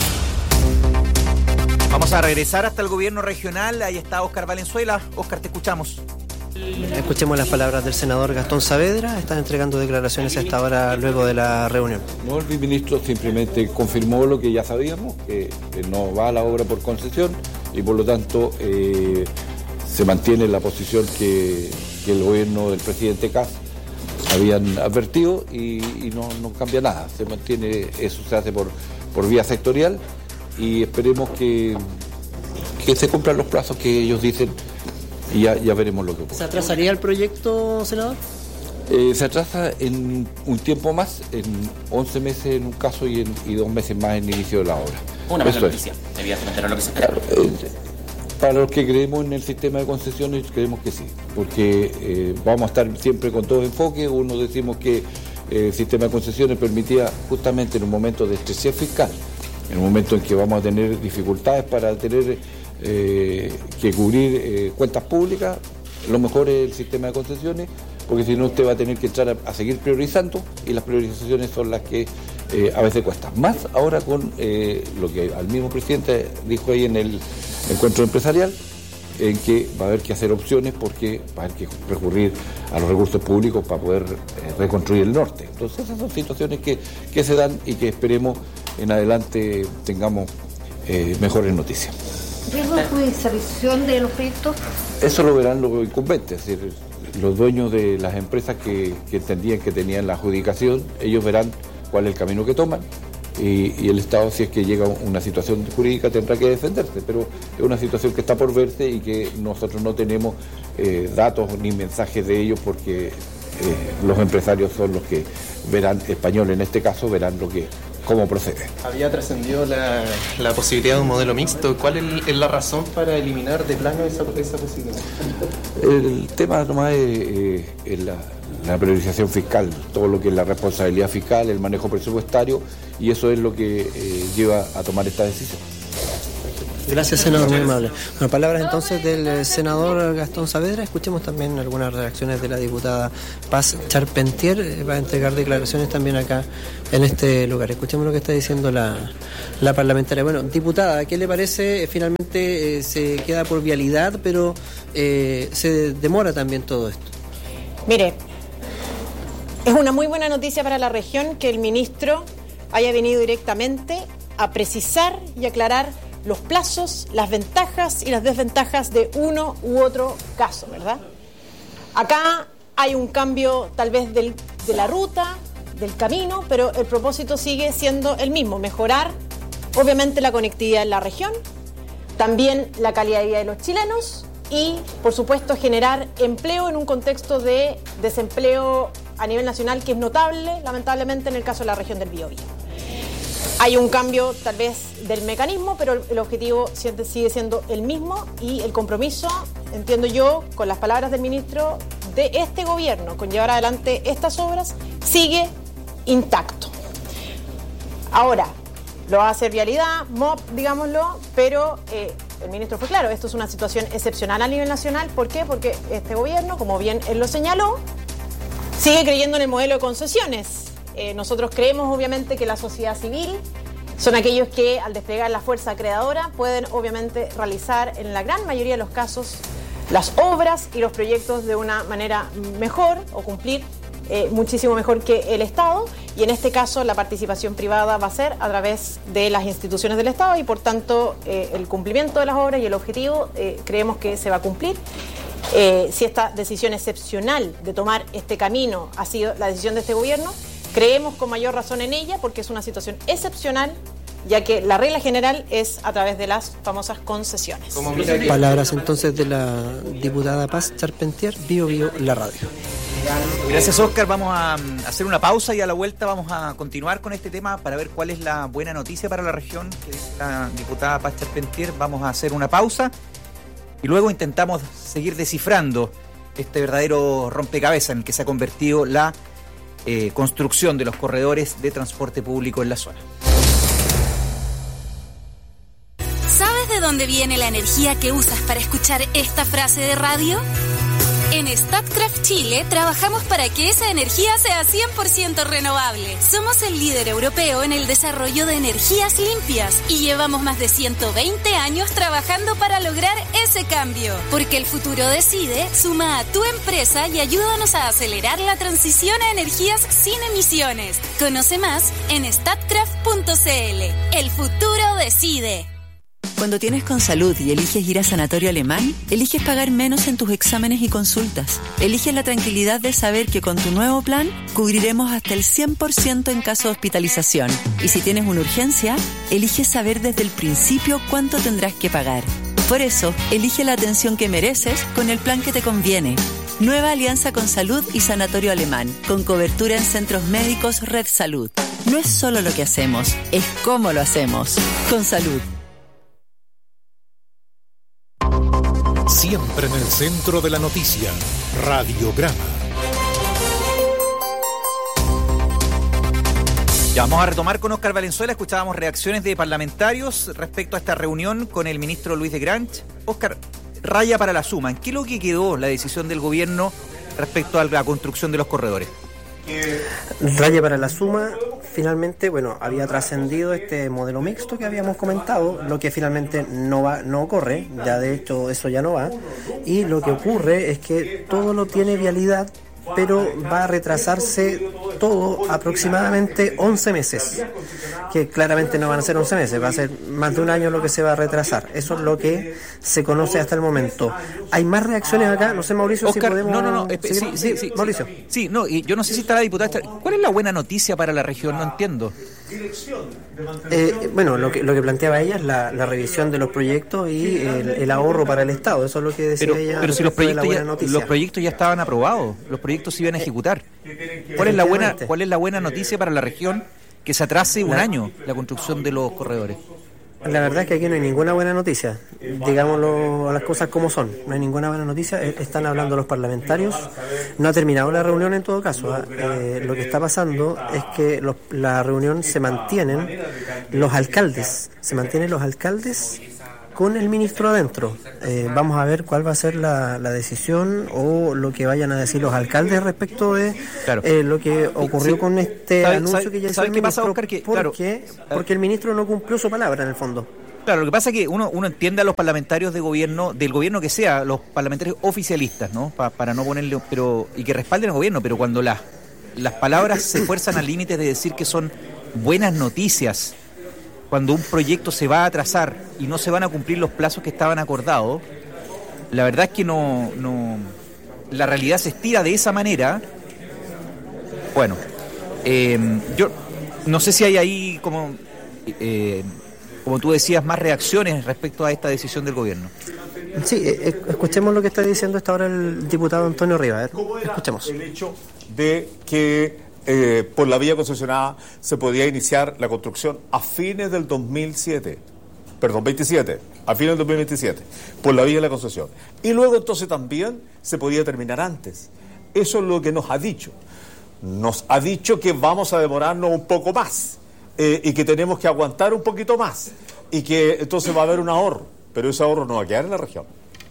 Vamos a regresar hasta el gobierno regional. Ahí está Óscar Valenzuela. Óscar, te escuchamos. Escuchemos las palabras del senador Gastón Saavedra. Están entregando declaraciones a esta hora luego de la reunión. No, el ministro simplemente confirmó lo que ya sabíamos, que, que no va a la obra por concesión y por lo tanto eh, se mantiene la posición que, que el gobierno del presidente Kast habían advertido y, y no, no cambia nada. Se mantiene, eso se hace por, por vía sectorial y esperemos que, que se cumplan los plazos que ellos dicen. Y ya, ya veremos lo que ocurre. ¿Se atrasaría el proyecto, senador? Eh, se atrasa en un tiempo más, en once meses en un caso y, en, y dos meses más en el inicio de la obra. Una buena noticia, evidentemente no es lo que se espera. Claro, eh, para los que creemos en el sistema de concesiones, creemos que sí, porque eh, vamos a estar siempre con todo enfoque. Uno decimos que eh, el sistema de concesiones permitía justamente en un momento de estrechez fiscal, en un momento en que vamos a tener dificultades para tener Eh, que cubrir eh, cuentas públicas, lo mejor es el sistema de concesiones, porque si no usted va a tener que entrar a, a seguir priorizando y las priorizaciones son las que eh, a veces cuestan más. Ahora con eh, lo que al mismo presidente dijo ahí en el encuentro empresarial, en que va a haber que hacer opciones porque va a haber que recurrir a los recursos públicos para poder eh, reconstruir el norte. Entonces esas son situaciones que, que se dan y que esperemos en adelante tengamos eh, mejores noticias. ¿Riesgo de judicialización de los proyectos? Eso lo verán los incumbentes, es decir, los dueños de las empresas que, que entendían que tenían la adjudicación, ellos verán cuál es el camino que toman. Y, y el Estado, si es que llega a una situación jurídica, tendrá que defenderse, pero es una situación que está por verse y que nosotros no tenemos eh, datos ni mensajes de ellos porque eh, los empresarios son los que verán, españoles en este caso, verán lo que cómo procede. Había trascendido la, la posibilidad de un modelo mixto. ¿Cuál es, es la razón para eliminar de plano esa, esa posibilidad? El tema nomás es, eh, es la, la priorización fiscal, todo lo que es la responsabilidad fiscal, el manejo presupuestario, y eso es lo que eh, lleva a tomar esta decisión. Gracias, senador, muy amable. Bueno, palabras entonces del senador Gastón Saavedra. Escuchemos también algunas reacciones de la diputada Paz Charpentier. Va a entregar declaraciones también acá en este lugar. Escuchemos lo que está diciendo la, la parlamentaria. Bueno, diputada, ¿qué le parece? Finalmente eh, se queda por vialidad, pero eh, se demora también todo esto. Mire, es una muy buena noticia para la región que el ministro haya venido directamente a precisar y aclarar los plazos, las ventajas y las desventajas de uno u otro caso, ¿verdad? Acá hay un cambio tal vez del, de la ruta, del camino, pero el propósito sigue siendo el mismo, mejorar obviamente la conectividad en la región, también la calidad de vida de los chilenos y, por supuesto, generar empleo en un contexto de desempleo a nivel nacional que es notable, lamentablemente, en el caso de la región del Biobío. Hay un cambio tal vez del mecanismo, pero el objetivo sigue siendo el mismo y el compromiso, entiendo yo, con las palabras del ministro, de este gobierno con llevar adelante estas obras, sigue intacto. Ahora, lo va a hacer Vialidad, M O P, digámoslo, pero eh, el ministro fue claro, esto es una situación excepcional a nivel nacional. ¿Por qué? Porque este gobierno, como bien él lo señaló, sigue creyendo en el modelo de concesiones. Eh, nosotros creemos, obviamente, que la sociedad civil son aquellos que, al desplegar la fuerza creadora, pueden, obviamente, realizar, en la gran mayoría de los casos, las obras y los proyectos de una manera mejor o cumplir eh, muchísimo mejor que el Estado. Y en este caso, la participación privada va a ser a través de las instituciones del Estado y, por tanto, eh, el cumplimiento de las obras y el objetivo eh, creemos que se va a cumplir. Eh, si esta decisión excepcional de tomar este camino ha sido la decisión de este gobierno, creemos con mayor razón en ella porque es una situación excepcional, ya que la regla general es a través de las famosas concesiones. Palabras entonces de la diputada Paz Charpentier, Bio Bio, la radio. Gracias, Oscar. Vamos a hacer una pausa y a la vuelta vamos a continuar con este tema para ver cuál es la buena noticia para la región, que dice la diputada Paz Charpentier. Vamos a hacer una pausa y luego intentamos seguir descifrando este verdadero rompecabezas en el que se ha convertido la Eh, construcción de los corredores de transporte público en la zona. ¿Sabes de dónde viene la energía que usas para escuchar esta frase de radio? En Statkraft Chile trabajamos para que esa energía sea cien por ciento renovable. Somos el líder europeo en el desarrollo de energías limpias y llevamos más de ciento veinte años trabajando para lograr ese cambio. Porque el futuro decide, suma a tu empresa y ayúdanos a acelerar la transición a energías sin emisiones. Conoce más en statkraft punto c l. El futuro decide. Cuando tienes Consalud y eliges ir a Sanatorio Alemán, eliges pagar menos en tus exámenes y consultas. Eliges la tranquilidad de saber que con tu nuevo plan cubriremos hasta el cien por ciento en caso de hospitalización. Y si tienes una urgencia, eliges saber desde el principio cuánto tendrás que pagar. Por eso, elige la atención que mereces con el plan que te conviene. Nueva alianza con Salud y Sanatorio Alemán, con cobertura en centros médicos Red Salud. No es solo lo que hacemos, es cómo lo hacemos. Con Salud. Siempre en el centro de la noticia, Radiograma. Ya vamos a retomar con Óscar Valenzuela. Escuchábamos reacciones de parlamentarios respecto a esta reunión con el ministro Luis de Granch. Óscar, raya para la suma. ¿En qué es lo que quedó la decisión del gobierno respecto a la construcción de los corredores? Raya para la suma, finalmente, bueno, había trascendido este modelo mixto que habíamos comentado, lo que finalmente no va, no ocurre, ya de hecho eso ya no va, y lo que ocurre es que todo lo tiene Vialidad, pero va a retrasarse todo aproximadamente once meses, que claramente no van a ser once meses, va a ser más de un año lo que se va a retrasar. Eso es lo que se conoce hasta el momento. ¿Hay más reacciones acá? No sé, Mauricio, Oscar, si podemos... No, no, no, eh, sí, sí, sí, Mauricio. Sí, sí, no, y yo no sé si está la diputada... ¿Cuál es la buena noticia para la región? No entiendo. Eh, bueno, lo que lo que planteaba ella es la, la revisión de los proyectos y el, el ahorro para el Estado. Eso es lo que decía pero, ella. Pero si los proyectos, ya, noticia. los proyectos ya estaban aprobados, los proyectos se iban a ejecutar. ¿Cuál es la buena cuál es la buena noticia para la región que se atrase un la, año la construcción de los corredores? La verdad es que aquí no hay ninguna buena noticia, digámoslo las cosas como son, no hay ninguna buena noticia, están hablando los parlamentarios, no ha terminado la reunión en todo caso, eh, lo que está pasando es que los, la reunión se mantienen los alcaldes, se mantienen los alcaldes con el ministro adentro. Eh, vamos a ver cuál va a ser la, la decisión o lo que vayan a decir los alcaldes respecto de claro. eh, lo que ocurrió sí. con este ¿Sabe, anuncio sabe, que ya hizo el ministro. Pasa, Oscar, que, claro, ¿Por qué? Porque el ministro no cumplió su palabra en el fondo. Claro, lo que pasa es que uno uno entiende a los parlamentarios de gobierno, del gobierno que sea, los parlamentarios oficialistas, ¿no? Pa, para no ponerle, pero y que respalden al gobierno, pero cuando las las palabras se fuerzan al límite de decir que son buenas noticias, cuando un proyecto se va a atrasar y no se van a cumplir los plazos que estaban acordados, la verdad es que no, no la realidad se estira de esa manera. Bueno, eh, yo no sé si hay ahí, como eh, como tú decías, más reacciones respecto a esta decisión del gobierno. Sí, eh, escuchemos lo que está diciendo hasta ahora el diputado Antonio Rivas. Escuchemos. El hecho de que Eh, por la vía concesionada se podía iniciar la construcción a fines del dos mil siete, perdón, veintisiete, a fines del dos mil veintisiete, por la vía de la concesión. Y luego entonces también se podía terminar antes. Eso es lo que nos ha dicho. Nos ha dicho que vamos a demorarnos un poco más eh, y que tenemos que aguantar un poquito más y que entonces va a haber un ahorro, pero ese ahorro no va a quedar en la región.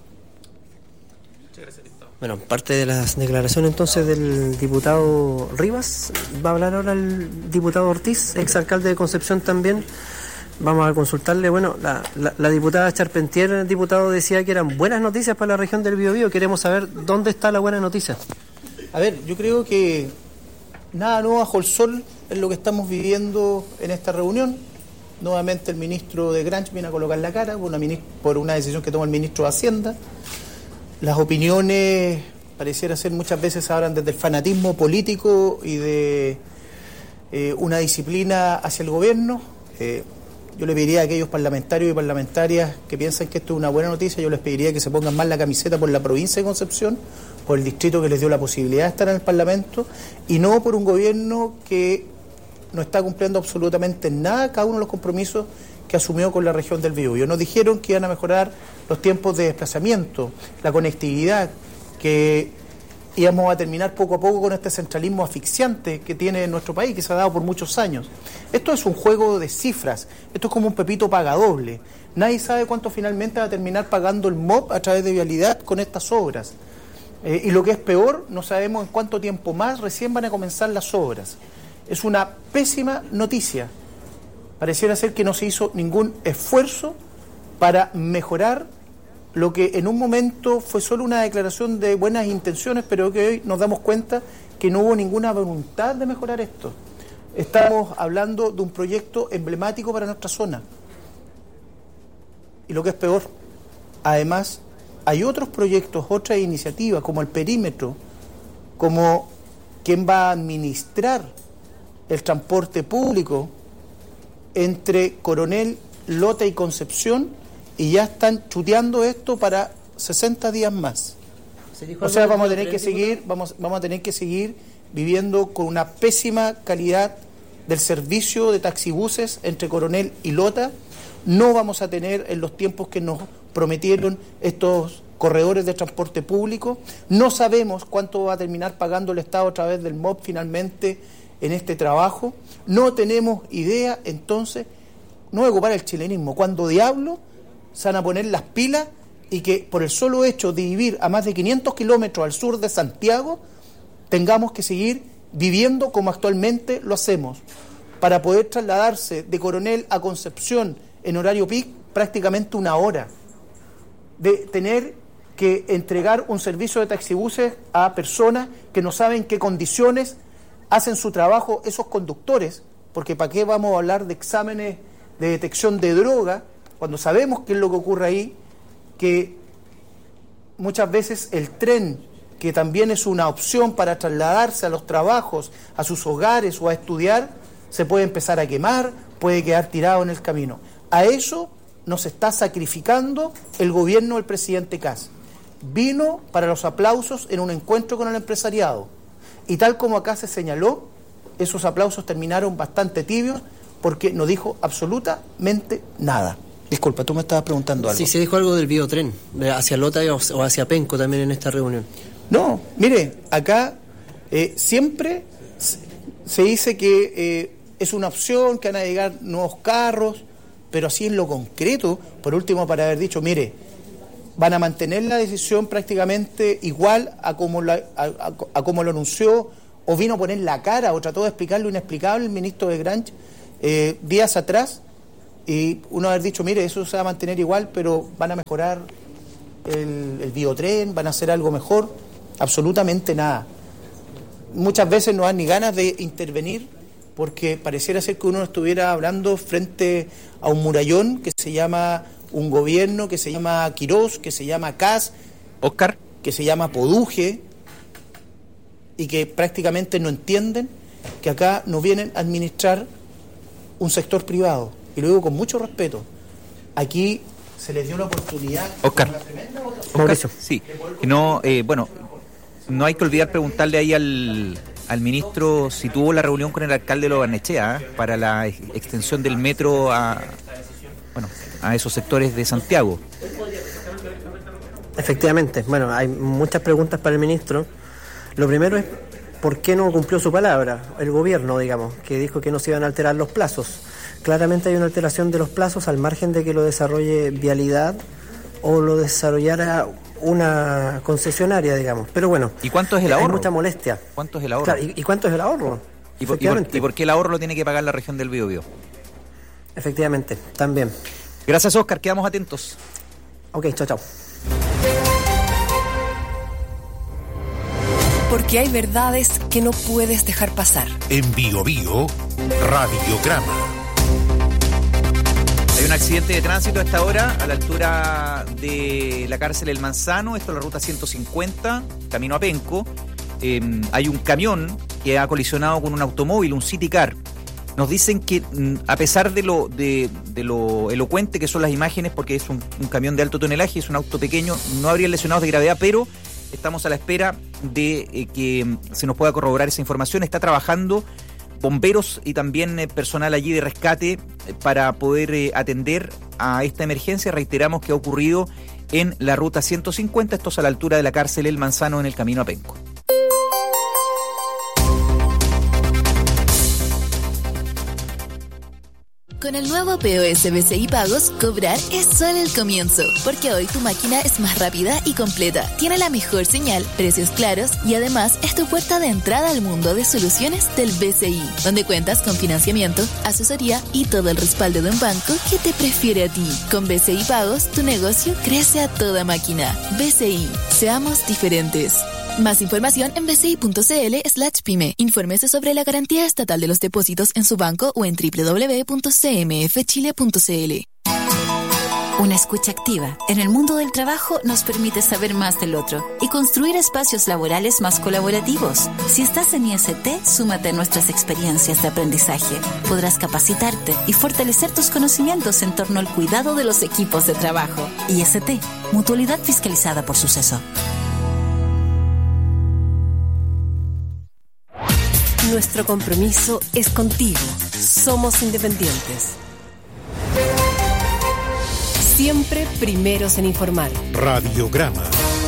Bueno, parte de las declaraciones entonces del diputado Rivas, va a hablar ahora el diputado Ortiz, exalcalde de Concepción también. Vamos a consultarle, bueno, la, la, la diputada Charpentier, el diputado decía que eran buenas noticias para la región del Biobío. Queremos saber dónde está la buena noticia. A ver, yo creo que nada nuevo bajo el sol es lo que estamos viviendo en esta reunión. Nuevamente el ministro de Granch viene a colocar la cara por una, por una decisión que tomó el ministro de Hacienda. Las opiniones pareciera ser muchas veces hablan desde el fanatismo político y de eh, una disciplina hacia el gobierno. Eh, yo le pediría a aquellos parlamentarios y parlamentarias que piensan que esto es una buena noticia, yo les pediría que se pongan más la camiseta por la provincia de Concepción, por el distrito que les dio la posibilidad de estar en el Parlamento, y no por un gobierno que no está cumpliendo absolutamente nada cada uno de los compromisos que asumió con la región del Biobío. Nos dijeron que iban a mejorar los tiempos de desplazamiento, la conectividad, que íbamos a terminar poco a poco con este centralismo asfixiante que tiene nuestro país, que se ha dado por muchos años. Esto es un juego de cifras, esto es como un pepito pagadoble. Nadie sabe cuánto finalmente va a terminar pagando el M O P a través de Vialidad con estas obras. Eh, y lo que es peor, no sabemos en cuánto tiempo más recién van a comenzar las obras. Es una pésima noticia. Pareciera ser que no se hizo ningún esfuerzo para mejorar lo que en un momento fue solo una declaración de buenas intenciones, pero que hoy nos damos cuenta que no hubo ninguna voluntad de mejorar esto. Estamos hablando de un proyecto emblemático para nuestra zona. Y lo que es peor, además, hay otros proyectos, otras iniciativas, como el perímetro, como quién va a administrar el transporte público entre Coronel, Lota y Concepción, y ya están chuteando esto para sesenta días más. O sea, vamos a tener que seguir, vamos, vamos a tener que seguir viviendo con una pésima calidad del servicio de taxibuses entre Coronel y Lota. No vamos a tener en los tiempos que nos prometieron estos corredores de transporte público. No sabemos cuánto va a terminar pagando el Estado a través del M O P finalmente en este trabajo. No tenemos idea, entonces, no voy a ocupar el chilenismo, cuando diablo se van a poner las pilas y que por el solo hecho de vivir a más de quinientos kilómetros al sur de Santiago tengamos que seguir viviendo como actualmente lo hacemos, para poder trasladarse de Coronel a Concepción en horario peak prácticamente una hora, de tener que entregar un servicio de taxibuses a personas que no saben qué condiciones hacen su trabajo esos conductores, porque ¿para qué vamos a hablar de exámenes de detección de droga cuando sabemos qué es lo que ocurre ahí? Que muchas veces el tren, que también es una opción para trasladarse a los trabajos, a sus hogares o a estudiar, se puede empezar a quemar, puede quedar tirado en el camino. A eso nos está sacrificando el gobierno del presidente Kast. Vino para los aplausos en un encuentro con el empresariado, y tal como acá se señaló, esos aplausos terminaron bastante tibios porque no dijo absolutamente nada. Disculpa, tú me estabas preguntando algo. Sí, se dijo algo del biotren, hacia Lota o hacia Penco también en esta reunión. No, mire, acá eh, siempre se dice que eh, es una opción, que van a llegar nuevos carros, pero así en lo concreto, por último, para haber dicho, mire, van a mantener la decisión prácticamente igual a como, la, a, a, a como lo anunció, o vino a poner la cara, o trató de explicar lo inexplicable el ministro de Granch eh, días atrás, y uno haber dicho, mire, eso se va a mantener igual, pero van a mejorar el, el biotren, van a hacer algo mejor. Absolutamente nada. Muchas veces no dan ni ganas de intervenir porque pareciera ser que uno estuviera hablando frente a un murallón que se llama un gobierno, que se llama Quirós, que se llama Kast, Oscar, que se llama Poduje, y que prácticamente no entienden que acá no vienen a administrar un sector privado. Y lo digo con mucho respeto. Aquí se les dio la oportunidad. Oscar, Oscar sí, no, eh, bueno, no hay que olvidar preguntarle ahí al, al ministro si tuvo la reunión con el alcalde de Lo Barnechea ¿eh? para la ex- extensión del metro a, bueno, a esos sectores de Santiago. Efectivamente, bueno, hay muchas preguntas para el ministro. Lo primero es ¿por qué no cumplió su palabra? El gobierno, digamos, que dijo que no se iban a alterar los plazos. Claramente hay una alteración de los plazos al margen de que lo desarrolle Vialidad o lo desarrollara una concesionaria, digamos. Pero bueno, ¿y cuánto es el ahorro? Hay mucha molestia. ¿Cuánto es el ahorro? Claro, ¿y, ¿y cuánto es el ahorro? ¿Y por, y, por, ¿Y por qué el ahorro lo tiene que pagar la región del Biobío? Efectivamente, también. Gracias, Oscar, quedamos atentos. Ok, chao, chao. Porque hay verdades que no puedes dejar pasar. En Biobío, Radiograma. Hay un accidente de tránsito a esta hora, a la altura de la cárcel El Manzano, esto es la ruta ciento cincuenta, camino a Penco. Eh, hay un camión que ha colisionado con un automóvil, un City Car. Nos dicen que a pesar de lo de, de lo elocuente que son las imágenes, porque es un, un camión de alto tonelaje, es un auto pequeño, no habría lesionados de gravedad, pero estamos a la espera de eh, que se nos pueda corroborar esa información. Está trabajando bomberos y también eh, personal allí de rescate eh, para poder eh, atender a esta emergencia. Reiteramos que ha ocurrido en la ruta ciento cincuenta, esto es a la altura de la cárcel El Manzano en el camino a Penco. Con el nuevo P O S B C I Pagos, cobrar es solo el comienzo, porque hoy tu máquina es más rápida y completa, tiene la mejor señal, precios claros y además es tu puerta de entrada al mundo de soluciones del B C I, donde cuentas con financiamiento, asesoría y todo el respaldo de un banco que te prefiere a ti. Con B C I Pagos, tu negocio crece a toda máquina. B C I, seamos diferentes. Más información en bci.cl slash pyme. Infórmese sobre la garantía estatal de los depósitos en su banco o en doble u doble u doble u punto c m f chile punto c l. Una escucha activa en el mundo del trabajo nos permite saber más del otro y construir espacios laborales más colaborativos. Si estás en I S T, súmate a nuestras experiencias de aprendizaje. Podrás capacitarte y fortalecer tus conocimientos en torno al cuidado de los equipos de trabajo. I S T, mutualidad fiscalizada por Suceso. Nuestro compromiso es contigo. Somos independientes. Siempre primeros en informar. Radiograma.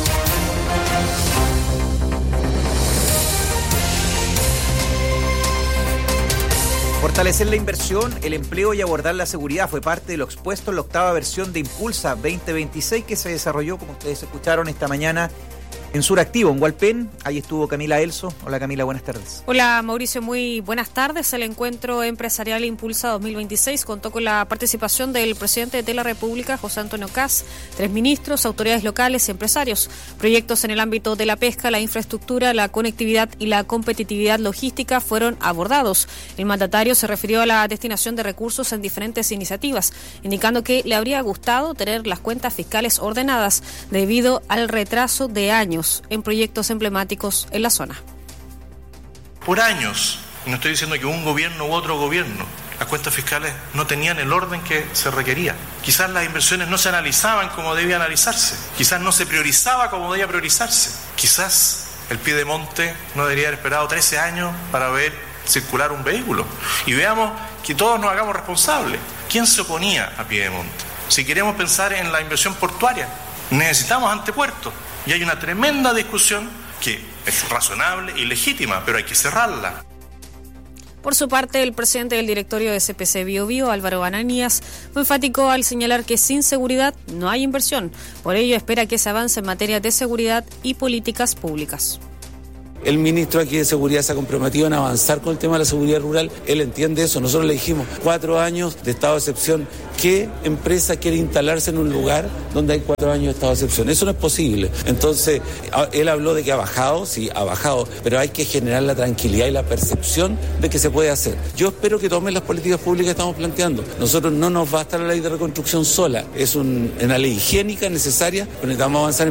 Fortalecer la inversión, el empleo y abordar la seguridad fue parte de lo expuesto en la octava versión de Impulsa veinte veintiséis que se desarrolló, como ustedes escucharon esta mañana, En Suractivo, en Hualpén, ahí estuvo Camila Elso. Hola Camila, buenas tardes. Hola Mauricio, muy buenas tardes. El encuentro empresarial Impulsa dos mil veintiséis contó con la participación del presidente de la República, José Antonio Kast, tres ministros, autoridades locales y empresarios. Proyectos en el ámbito de la pesca, la infraestructura, la conectividad y la competitividad logística fueron abordados. El mandatario se refirió a la destinación de recursos en diferentes iniciativas, indicando que le habría gustado tener las cuentas fiscales ordenadas debido al retraso de años en proyectos emblemáticos en la zona. Por años, no estoy diciendo que un gobierno u otro gobierno, las cuentas fiscales no tenían el orden que se requería. Quizás las inversiones no se analizaban como debía analizarse, quizás no se priorizaba como debía priorizarse, quizás el Piedemonte no debería haber esperado trece años para ver circular un vehículo. Y veamos que todos nos hagamos responsables. ¿Quién se oponía a Piedemonte? Si queremos pensar en la inversión portuaria, necesitamos antepuertos. Y hay una tremenda discusión que es razonable y legítima, pero hay que cerrarla. Por su parte, el presidente del directorio de C P C Bio Bio, Álvaro Ananías, fue enfático al señalar que sin seguridad no hay inversión. Por ello, espera que se avance en materia de seguridad y políticas públicas. El ministro aquí de Seguridad se ha comprometido en avanzar con el tema de la seguridad rural. Él entiende eso. Nosotros le dijimos cuatro años de estado de excepción. ¿Qué empresa quiere instalarse en un lugar donde hay cuatro años de estado de excepción? Eso no es posible. Entonces, él habló de que ha bajado, sí, ha bajado, pero hay que generar la tranquilidad y la percepción de que se puede hacer. Yo espero que tomen las políticas públicas que estamos planteando. Nosotros no nos basta la ley de reconstrucción sola. Es un, una ley higiénica necesaria, pero necesitamos avanzar